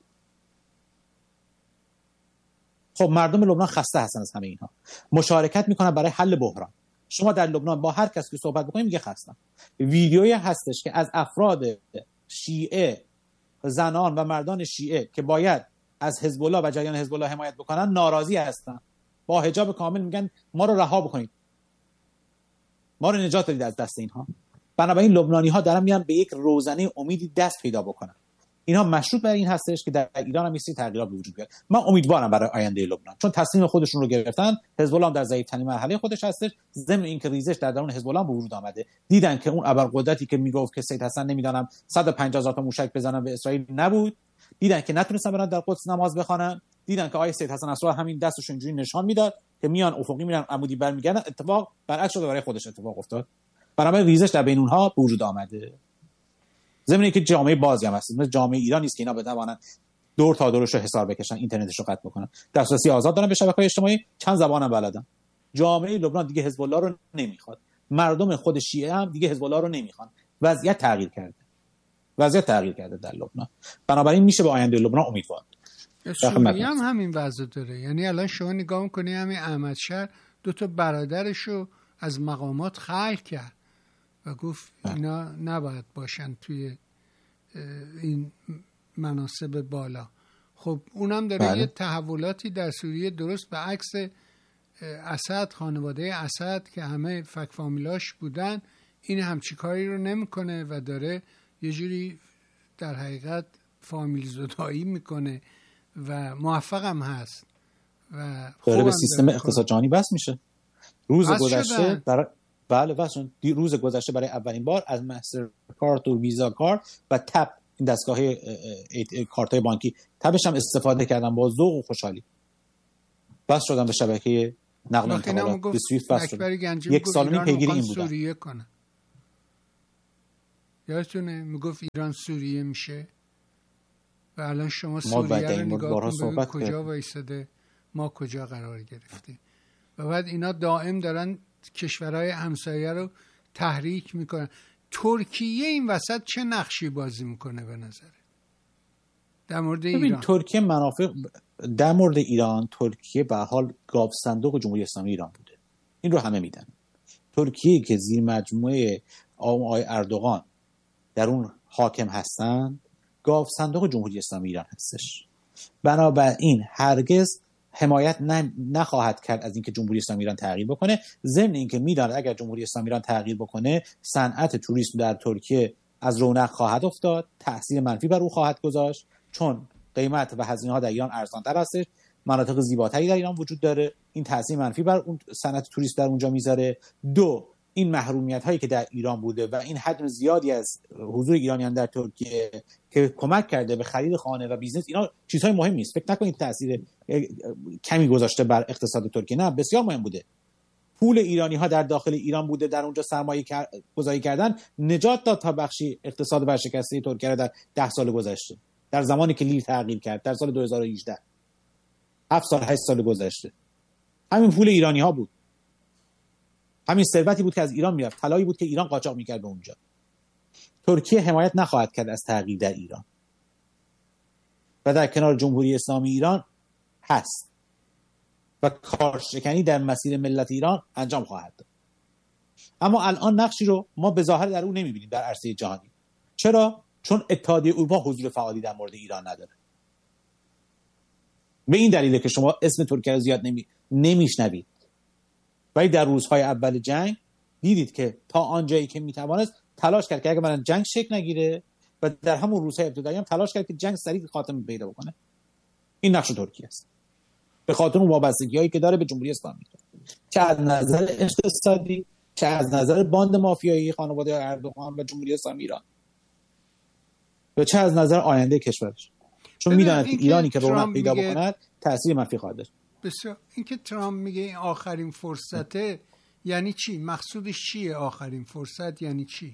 [SPEAKER 2] خب مردم لبنان خسته هستن از همه اینها، مشارکت میکنن برای حل بحران. شما در لبنان با هر کس که صحبت بکنید میگه خستم. ویدیویی هستش که از افراد شیعه، زنان و مردان شیعه که باید از حزب الله و جریان حزب الله حمایت بکنن ناراضی هستن، با حجاب کامل میگن ما رو رها بکنید، ما رو نجات بدید از دست اینها. بنابراین لبنانی ها دارن میان به یک روزنه امیدی دست پیدا بکنن. اینها مشروط بر این هستش که در ایران هم یه تغییرات به وجود بیاد. من امیدوارم برای آینده لبنان، چون تصمیم خودشون رو گرفتن. حزب الله هم در ضعیف‌ترین مرحله خودش هستش، ضمن اینکه ریزش در درون حزب الله به وجود آمده. دیدن که اون ابرقدرتی که میگفت که سید حسن نمیدونم صد و پنجاه هزار تا موشک بزنن به اسرائیل نبود، دیدن که نتونستن برن در قدس نماز بخوانن، دیدن که آقای سید حسن نصرالله همین دستش اینجوری نشان میداد که میان افقی میرن عمودی برمیگردن. اتفاق برعکس شده، برای خودش اتفاق افتاد. بنابراین ریزش در بین اونها به وجود آمده. ضمن اینکه جامعه بازی هم هست، مثل جامعه ایران نیست که اینا بتوانن دور تا دورش رو حساب بکشن، اینترنتش رو قطع بکنن. دسترسی آزاد دارن به شبکه‌های اجتماعی، چند زبان هم بلدن. جامعه لبنان دیگه حزب الله رو نمیخواد. مردم خود شیعه هم دیگه حزب الله رو نمیخوان. وضعیت تغییر کرده. وضعیت تغییر کرده در لبنان. بنابراین میشه به آینده لبنان امیدوار.
[SPEAKER 1] سوریه هم همین وضع داره. یعنی الان شما نگاه می‌کنی همین احمد شهر دو تا برادرشو از مقامات خلع کرد و گفت اینا نباید باشن توی این مناصب بالا. خب اونم داره بله. یه تحولاتی در سوریه درست به عکس اسد، خانواده اسد که همه فک فامیلاش بودن، این همچی کاری رو نمیکنه و داره یه جوری در حقیقت فامیل زدایی میکنه و موفق هم هست و
[SPEAKER 2] داره به سیستم اقتصاد جهانی بس میشه. روز گذشته برای بله واسون روز گذشته برای اولین بار از مستر کارت و ویزا کارت و تپ این دستگاه کارت های بانکی تپش هم استفاده کردن با ذوق و خوشحالی. بس شدن به شبکه نقل انتقالات به سویفت وصل شد. یک سال و نیم پیگیری این بودن.
[SPEAKER 1] سوریه کنه. یادتونه میگفت ایران سوریه میشه و الان شما سوریه رو نگاه کن ببین کجا وایساده، ما کجا قرار گرفتیم. و بعد اینا دائم دارن کشورهای همسایه رو تحریک میکنن. ترکیه این وسط چه نقشی بازی میکنه به نظره در مورد ایران؟
[SPEAKER 2] ببین ترکیه منافع در مورد ایران، ترکیه به حال گاو صندوق جمهوری اسلامی ایران بوده، این رو همه میدن. ترکیه که زیر مجموعه آقای اردوغان در اون حاکم هستن، گاو صندوق جمهوری اسلامی ایران هستش. بنابراین هرگز حمایت نخواهد کرد از اینکه جمهوری اسلامی ایران تغییر بکنه، ضمن اینکه میداند اگر جمهوری اسلامی ایران تغییر بکنه صنعت توریسم در ترکیه از رونق خواهد افتاد، تاثیر منفی بر او خواهد گذاشت، چون قیمت و هزینه ها در ایران ارزان‌تر هستش، مناطق زیباتری در ایران وجود داره، این تاثیر منفی بر اون صنعت توریسم در اونجا میذاره. دو، این محرومیت هایی که در ایران بوده و این حجم زیادی از حضور ایرانیان در ترکیه که کمک کرده به خرید خانه و بیزنس، اینا چیزهای مهم نیست. فکر نکنید تاثیر کمی گذاشته بر اقتصاد ترکیه، نه، بسیار مهم بوده. پول ایرانی ها در داخل ایران بوده، در اونجا سرمایه گذاری کردن، نجات داد تا بخشی اقتصاد ورشکسته ترکیه را در ده سال گذشته، در زمانی که لیر تغییر کرد در سال دو هزار و هجده، هفت سال هشت سال گذشته، همین پول ایرانی ها بود، همین ثروتی بود که از ایران میرفت، طلایی بود که ایران قاچاق میکرد به اونجا. ترکیه حمایت نخواهد کرد از تغییر در ایران و در کنار جمهوری اسلامی ایران هست و کارشکنی در مسیر ملت ایران انجام خواهد داد. اما الان نقشی رو ما به ظاهر در اون نمیبینیم در عرصه جهانی. چرا؟ چون اتحادیه اروپا حضور فعالی در مورد ایران نداره. به این دلیله که شما اسم ترکیه رو زیاد نمی نمیشنوید. ولی در روزهای اول جنگ دیدید که تا آنجایی که میتوانست تلاش کرد که اگه من جنگ شکل نگیره و در همون روزهای ابتدایی هم تلاش کرد که جنگ سریع خاتمه پیدا بکنه. این نقش ترکیه است. به خاطر اون وابستگی‌هایی که داره به جمهوری اسلامی، چه از نظر اقتصادی، چه از نظر باند مافیایی خانواده اردوغان و جمهوری اسلامی ایران، و چه از نظر آینده کشورش. چون میداند که ایرانی که رونق پیدا بکند تأثیر منفی خواهد داشت.
[SPEAKER 1] بسیار. اینکه ترامپ میگه این آخرین فرصته یعنی چی؟ مقصودش چیه آخرین فرصت یعنی چی؟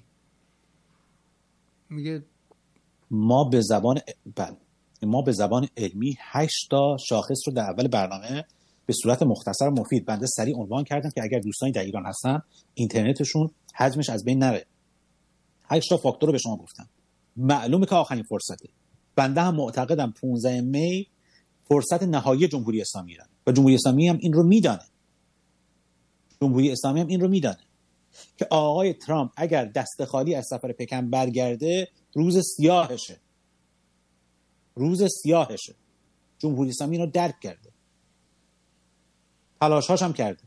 [SPEAKER 1] میگه
[SPEAKER 2] ما به زبان بله ما به زبان علمی هشت تا شاخص رو در اول برنامه به صورت مختصر و مفید بنده سریع عنوان کردم که اگر دوستانی در ایران هستن اینترنتشون حجمش از بین نره. هشت تا فاکتور رو به شما گفتم. معلومه که آخرین فرصته. بنده هم معتقدم پانزده می فرصت نهایی جمهوری اسلامی ایران و جمهوری اسلامی هم این رو میدانه. جمهوری اسلامی هم این رو میدانه که آقای ترامپ اگر دست خالی از سفر پکن برگرده روز سیاهشه. روز سیاهشه. جمهوری اسلامی این رو درک کرده. تلاش‌هاش هم کرده.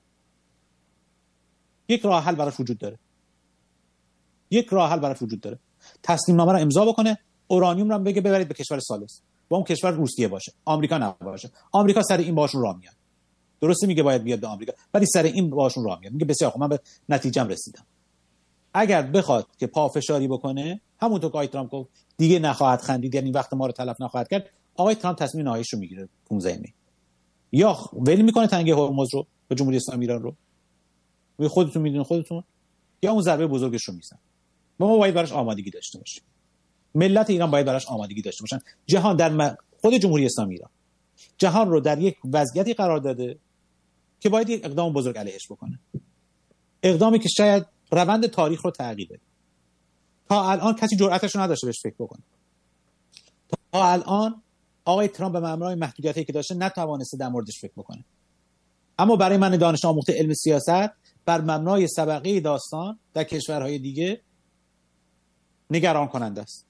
[SPEAKER 2] یک راه حل براش وجود داره. یک راه حل براش وجود داره. تسلیم نامه رو امضا بکنه، اورانیوم رو بگه ببرید به کشور ثالث. با اون کشور روسیه باشه، آمریکا نباشه. آمریکا سر این باشون راه میاد. درسته میگه باید بیاد به آمریکا، ولی سر این باشون راه میاد. میگه بسیار خوب، من به نتیجه‌ام رسیدم. اگر بخواد که پافشاری بکنه، همونطور که آقای ترامپ گفت دیگه نخواهد خندید، یعنی وقت ما رو تلف نخواهد کرد، آقای ترامپ تصمیم نهاییش رو میگیره پانزده می. یا ول میکنه تنگه هرمز رو به جمهوری اسلامی ایران رو. وی خودتون میدونید خودتون، یا اون ضربه بزرگش رو میزنه. ما باید براش آمادگی داشته باشیم. ملت ایران باید براش آمادگی داشته باشن. جهان در م... خود جمهوری اسلامی ایران جهان رو در یک وضعیتی قرار داده که باید یک اقدام بزرگ علیهش بکنه. اقدامی که شاید روند تاریخ رو تغییر بده. تا الان کسی جرأتش رو نداشته بهش فکر بکنه. تا الان آقای ترامپ به معنای محدودیتایی که داشته نتوانسته در موردش فکر بکنه. اما برای من دانش آموخته علم سیاست بر مبنای سابقه داستان در کشورهای دیگه نگران کننده است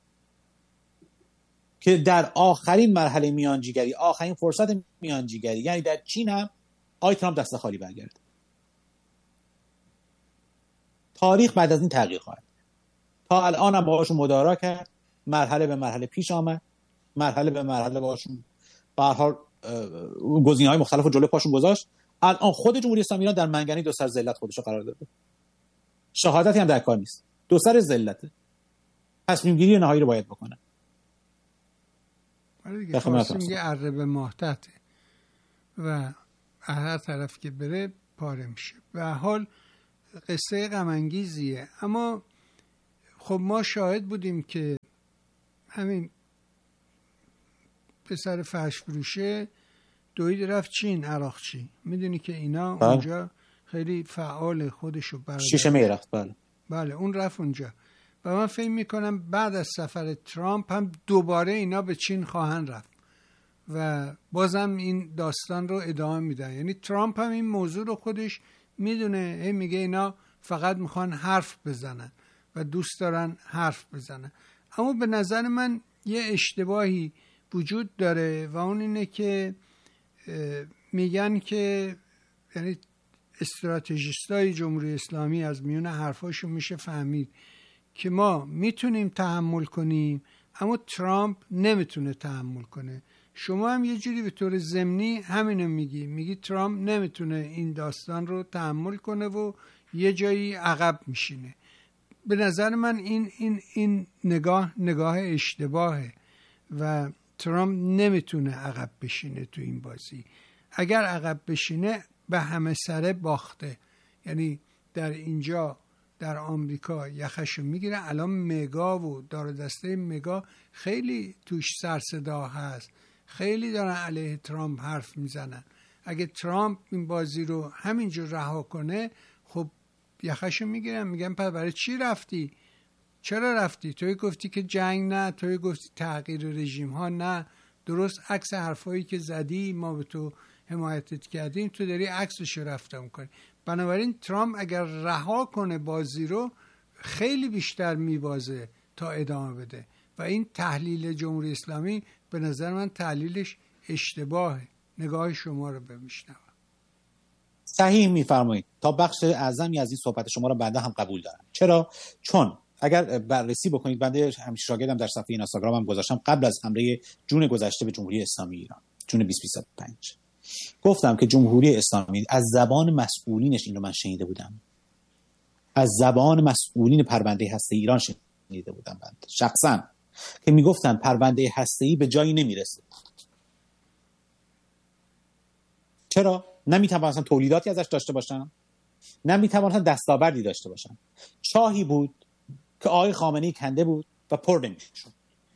[SPEAKER 2] که در آخرین مرحله میانجیگری، آخرین فرصت میانجیگری، یعنی در چین هم آقای ترامپ دست خالی برگرده. تاریخ بعد از این تغییر خواهد. تا الان هم باهاشون مدارا کرد، مرحله به مرحله پیش آمد، مرحله به مرحله باهاشون به هر حال گزینه‌های مختلف رو جلوی پاشون گذاشت. الان خود جمهوری اسلامی ایران در منگنه دو سر ذلت خودش رو قرار داده. شهادتی هم در کار نیست. دو سر ذلته. تصمیم گیری نهایی رو باید بکنه.
[SPEAKER 1] آره دیگه، فارسی میگه اره به ماه تحته و هر طرف که بره پاره میشه. به حال قصه غم انگیزیه، اما خب ما شاهد بودیم که همین پسر فرش فروشه دوید رفت چین، عراق چین، میدونی که اینا بله. اونجا خیلی فعال خودشو برده.
[SPEAKER 2] شیشه می رفت بله.
[SPEAKER 1] بله اون رفت اونجا و من فکر میکنم بعد از سفر ترامپ هم دوباره اینا به چین خواهند رفت و بازم این داستان رو ادامه میدن. یعنی ترامپ هم این موضوع رو خودش میدونه، هی میگه اینا فقط میخوان حرف بزنن و دوست دارن حرف بزنن. اما به نظر من یه اشتباهی وجود داره و اون اینه که میگن که یعنی استراتژیستای جمهوری اسلامی از میون حرفاشون میشه فهمید که ما میتونیم تحمل کنیم اما ترامپ نمیتونه تحمل کنه. شما هم یه جوری به طور ضمنی همینو میگی، میگی ترامپ نمیتونه این داستان رو تحمل کنه و یه جایی عقب میشینه. به نظر من این این این نگاه نگاه اشتباهه و ترامپ نمیتونه عقب بشینه تو این بازی. اگر عقب بشینه به همه سره باخته. یعنی در اینجا در آمریکا یخشو میگیره. الان مگا و دار دسته مگا خیلی توش سر صدا هست، خیلی دارن علیه ترامپ حرف میزنن. اگه ترامپ این بازی رو همینجور رها کنه خب یخشو میگیرن، میگن پس برای چی رفتی؟ چرا رفتی؟ توی گفتی که جنگ نه، توی گفتی تغییر رژیم ها نه، درست عکس حرفایی که زدی ما به تو حمایتت کردیم تو داری عکسش رو رفته میکنی. بنابراین ترامپ اگر رها کنه بازی رو خیلی بیشتر میبازه تا ادامه بده و این تحلیل جمهوری اسلامی به نظر من تحلیلش اشتباهه. نگاه شما رو بشنوم.
[SPEAKER 2] صحیح میفرمایید. تا بخش اعظمی از این صحبت شما رو بعدا هم قبول دارم. چرا؟ چون اگر بررسی بکنید، بنده همیشه شاگردم در صفحه اینستاگرامم گذاشتم قبل از حمله جون گذشته به جمهوری اسلامی ایران، جون بیست بیست و پنج، گفتم که جمهوری اسلامی از زبان مسئولینش این رو من شنیده بودم، از زبان مسئولین پرونده هسته‌ای ایران شنیده بودم بنده شخصا، که میگفتن پرونده هسته‌ای به جایی نمیرسه. چرا؟ نمیتوانستن تولیداتی ازش داشته باشن، نمیتوانستن دستاوردی داشته باشن. چاهی بود که آقای خامنه‌ای کنده بود و پر نمیشد.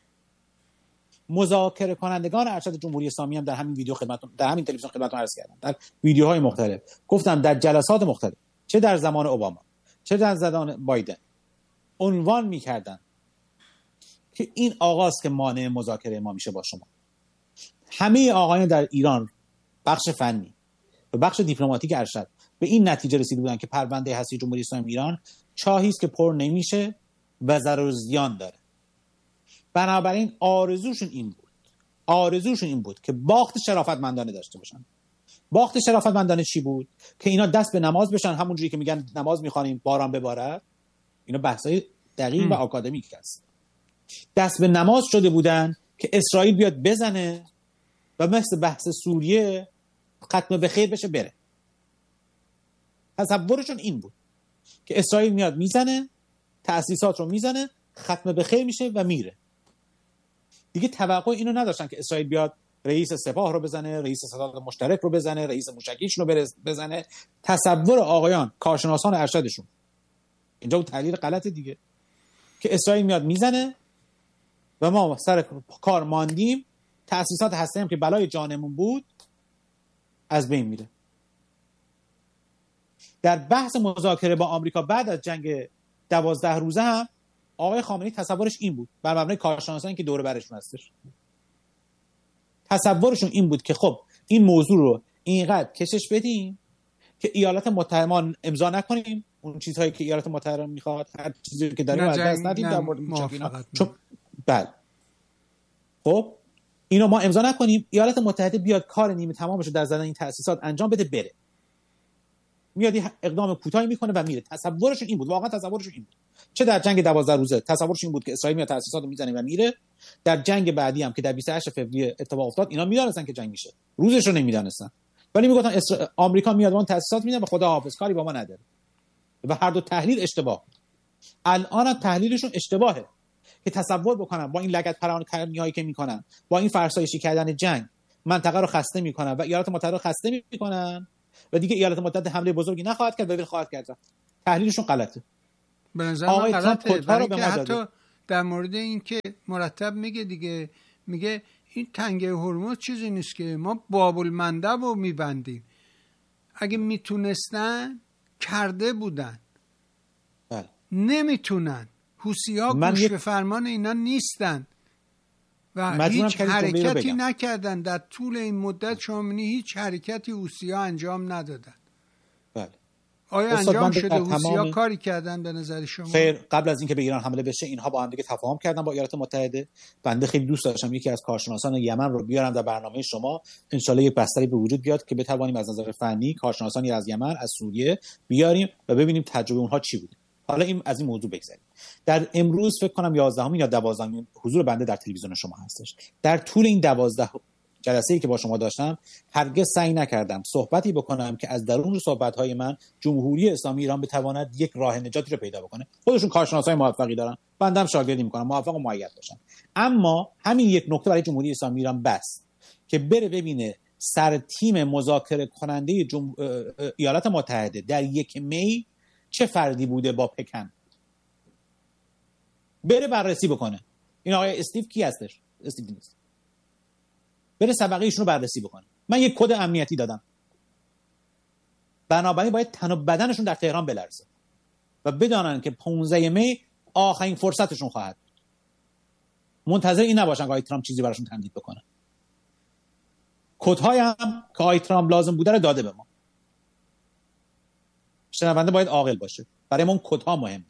[SPEAKER 2] مذاکره کنندگان ارشد جمهوری اسلامی هم در همین ویدیو خدمتتون در همین تلویزیون خدمتتون عرض کردم، در ویدیوهای مختلف گفتم، در جلسات مختلف، چه در زمان اوباما چه در زمان بایدن، عنوان میکردن که این آغاز که مانع مذاکره ما میشه با شما. همه آقایان در ایران، بخش فنی و بخش دیپلماتیک ارشد، به این نتیجه رسیده بودن که پرونده هستی جمهوری اسلامی ایران چاهی است که پر نمیشه و ضرر و زیان داره. بنابراین آرزوشون این بود آرزوشون این بود که باخت شرافتمندانه داشته باشن. باخت شرافتمندانه چی بود؟ که اینا دست به نماز بشن، همونجوری که میگن نماز میخوانیم باران ببارد. اینا بحثای دقیق و آکادمیک است. دست به نماز شده بودن که اسرائیل بیاد بزنه و مثل بحث سوریه ختم به خیر بشه بره. تصورشون این بود که اسرائیل میاد میزنه، تأسیسات رو میزنه، ختم به خیر میشه و میره. دیگه توقع اینو نداشتن که اسرائیل بیاد رئیس سپاه رو بزنه، رئیس ستاد مشترک رو بزنه، رئیس موشکیش رو بزنه. تصور آقایان کارشناسان ارشدشون اینجا اون تحلیل غلط دیگه، که اسرائیل میاد میزنه و ما سر کار ماندیم، تأسیسات هسته‌ای هم که بلای جانمون بود از بین میره. در بحث مذاکره با آمریکا بعد از جنگ دوازده روزه هم آقای خامنه‌ای تصورش این بود، بر مبنای کارشناسانی که دور برشون هستش، تصورشون این بود که خب این موضوع رو اینقدر کشش بدیم که ایالات متحده ما امضا نکنیم اون چیزهایی که ایالات متحده میخواد، هر چیزی که داریم از دست ندیم در مورد موشکینا، چون بله خب اینو ما امضا نکنیم، ایالات متحده بیاد کار نیمه تمامش رو در زدن این تأسیسات انجام بده بره. میاد اقدام کوتاهی میکنه و میره. تصورشون این بود، واقعا تصورشون این بود. چه در جنگ دوازده روزه تصورشون این بود که اسرائیل میاد تأسیسات رو میزنه و میره. در جنگ بعدی هم که در بیست و هشت فوریه اتفاق افتاد، اینا میدونستن که جنگ میشه، روزش رو نمیدونستن، ولی میگفتن اسرا... آمریکا میاد اون تأسیسات میده و خدا حافظ، کاری با ما نداره. و هر دو تحلیل اشتباه. الان هم تحلیلشون اشتباهه که تصور بکنن با این لگد پرانیایی که میکنن، با این فرسایشی کردن جنگ منطقه رو خسته میکنن و ایالات متحده رو خسته میکنن و دیگه ایالات متحده حمله بزرگی نخواهد کرد و ولی خواهد کرد. تحلیلشون غلطه.
[SPEAKER 1] به نظر من غلطه، برای اینکه حتی در مورد اینکه مرتب میگه دیگه، میگه این تنگه هرمز چیزی نیست که ما باب المندب رو میبندیم. اگه میتونستن کرده بودن.
[SPEAKER 2] بله.
[SPEAKER 1] نمیتونن. حوثی‌ها گوش یک... به فرمان اینا نیستن و هیچ حرکتی نکردن در طول این مدت. شما می‌بینی هیچ حرکتی حوثی‌ها انجام ندادن.
[SPEAKER 2] بله.
[SPEAKER 1] آیا انجام شده؟ حوثی‌ها تمام... کاری کردن به نظر شما؟
[SPEAKER 2] خیر، قبل از اینکه به ایران حمله بشه اینها با هم دیگه تفاهم کردن با ایالات متحده. بنده خیلی دوست داشتم یکی از کارشناسان یمن رو بیارم در برنامه شما، ان شاءالله یک بستری به وجود بیاد که بتوانیم از نظر فنی کارشناسانی از یمن، از سوریه بیاریم و ببینیم تجربه اونها چی بوده. حالا این از این موضوع بگذریم. در امروز فکر کنم یازدهمین یا دوازدهمین حضور بنده در تلویزیون شما هستش. در طول این دوازده جلسه‌ای که با شما داشتم هرگز سعی نکردم صحبتی بکنم که از درون صحبت‌های من جمهوری اسلامی ایران بتواند یک راه نجاتی رو پیدا بکنه. خودشون کارشناسای موفقی دارن، بنده هم شاگردی می‌کنم، موفق و مؤید باشن. اما همین یک نکته برای جمهوری اسلامی ایران بس که بره ببینه سر تیم مذاکره کننده جم... ایالات متحده در یک می چه فردی بوده با پکن، بره بررسی بکنه. این آقای استیو کی هستش؟ استیو نیست. بره سابقه ایشونو بررسی بکنه. من یک کد امنیتی دادم. بنابراین باید تن و بدنشون در تهران بلرزه و بدانن که پانزده می آخرین فرصتشون خواهد بود. منتظر این نباشن که آقای ترامپ چیزی براشون تمدید بکنه. کدهای هم که آقای ترامپ لازم بوده رو داده به ما. شنونده باید عاقل باشه. برای ما اون کدها مهمه.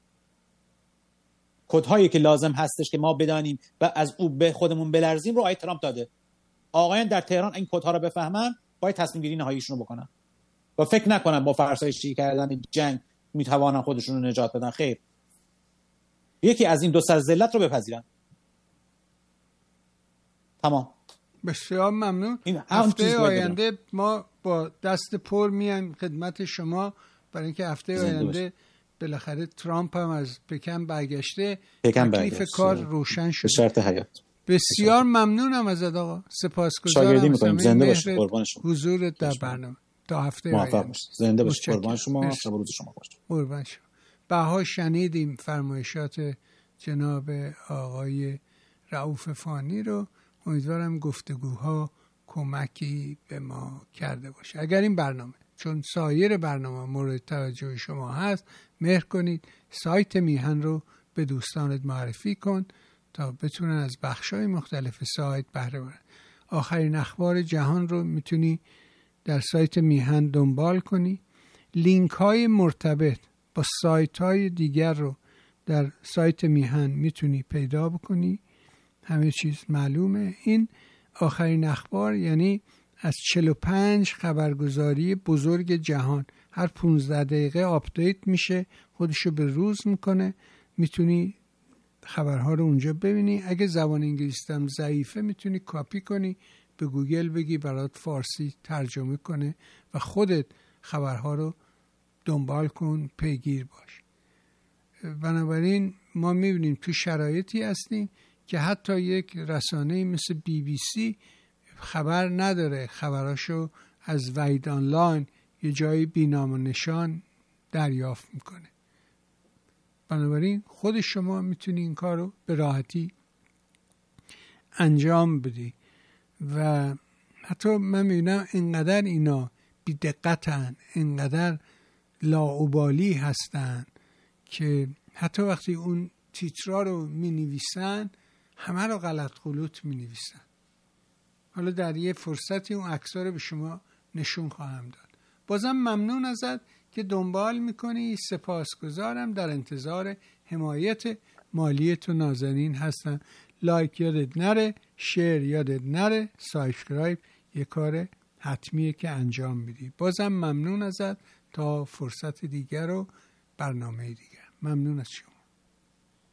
[SPEAKER 2] کدهایی که لازم هستش که ما بدانیم و از او به خودمون بلرزیم رو آقای ترامپ داده. آقایان در تهران این کدها رو بفهمن، باید تصمیم گیری نهاییشون رو بکنن و فکر نکنن با فرسایشی کردن جنگ میتوانن خودشون رو نجات بدن. خیر، یکی از این دو سر ذلت رو بپذیرن. تمام.
[SPEAKER 1] بسیار ممنون. هفته آینده ما با دست پر میایم خدمت شما، برای اینکه هفته آینده بالاخره ترامپ هم از پکن برگشته، تکلیف کار روشن شده.
[SPEAKER 2] به شرط حیات.
[SPEAKER 1] بسیار ممنونم ازت آقا، سپاسگزارم.
[SPEAKER 2] شاگردی می‌کنیم. زنده باشید، قربان شما.
[SPEAKER 1] حضورت در برنامه تا هفته
[SPEAKER 2] آینده. زنده باشید، قربان شما. شب روز شما خوش.
[SPEAKER 1] قربان شما. بها شنیدیم فرمایشات جناب آقای رؤوف فانی رو. امیدوارم گفتگوها کمکی به ما کرده باشه. اگر این برنامه چون سایر برنامه مورد توجه شما هست، مهر کنید سایت میهن رو به دوستانت معرفی کن تا بتونن از بخش‌های مختلف سایت بهره ببرن. آخرین اخبار جهان رو میتونی در سایت میهن دنبال کنی. لینک های مرتبط با سایت های دیگر رو در سایت میهن میتونی پیدا بکنی. همه چیز معلومه. این آخرین اخبار یعنی از چهل و پنج خبرگزاری بزرگ جهان هر پانزده دقیقه آپدیت میشه، خودشو به روز میکنه. میتونی خبرها رو اونجا ببینی. اگه زبان انگلیسی هم ضعیفه میتونی کاپی کنی، به گوگل بگی برات فارسی ترجمه کنه و خودت خبرها رو دنبال کن، پیگیر باش. بنابراین ما میبینیم تو شرایطی هستیم که حتی یک رسانه مثل بی بی سی خبر نداره، خبراشو از وحید آنلاین یه جایی بی‌نام و نشان دریافت میکنه. بنابراین خود شما میتونی این کار رو به راحتی انجام بدی و حتی من میبینم اینقدر اینا بی دقتن، اینقدر لاابالی هستن که حتی وقتی اون تیترا رو می نویسن همه رو غلط غلط می نویسن. حالا در یه فرصتی اون عکس‌ها رو به شما نشون خواهم داد. بازم ممنون ازت که دنبال میکنی. سپاسگزارم. در انتظار حمایت مالی تو نازنین هستم. لایک یادت نره، شیر یادت نره، سابسکرایب یه کار حتمیه که انجام میدی. بازم ممنون ازت. تا فرصت دیگر و برنامه دیگر. ممنون از شما.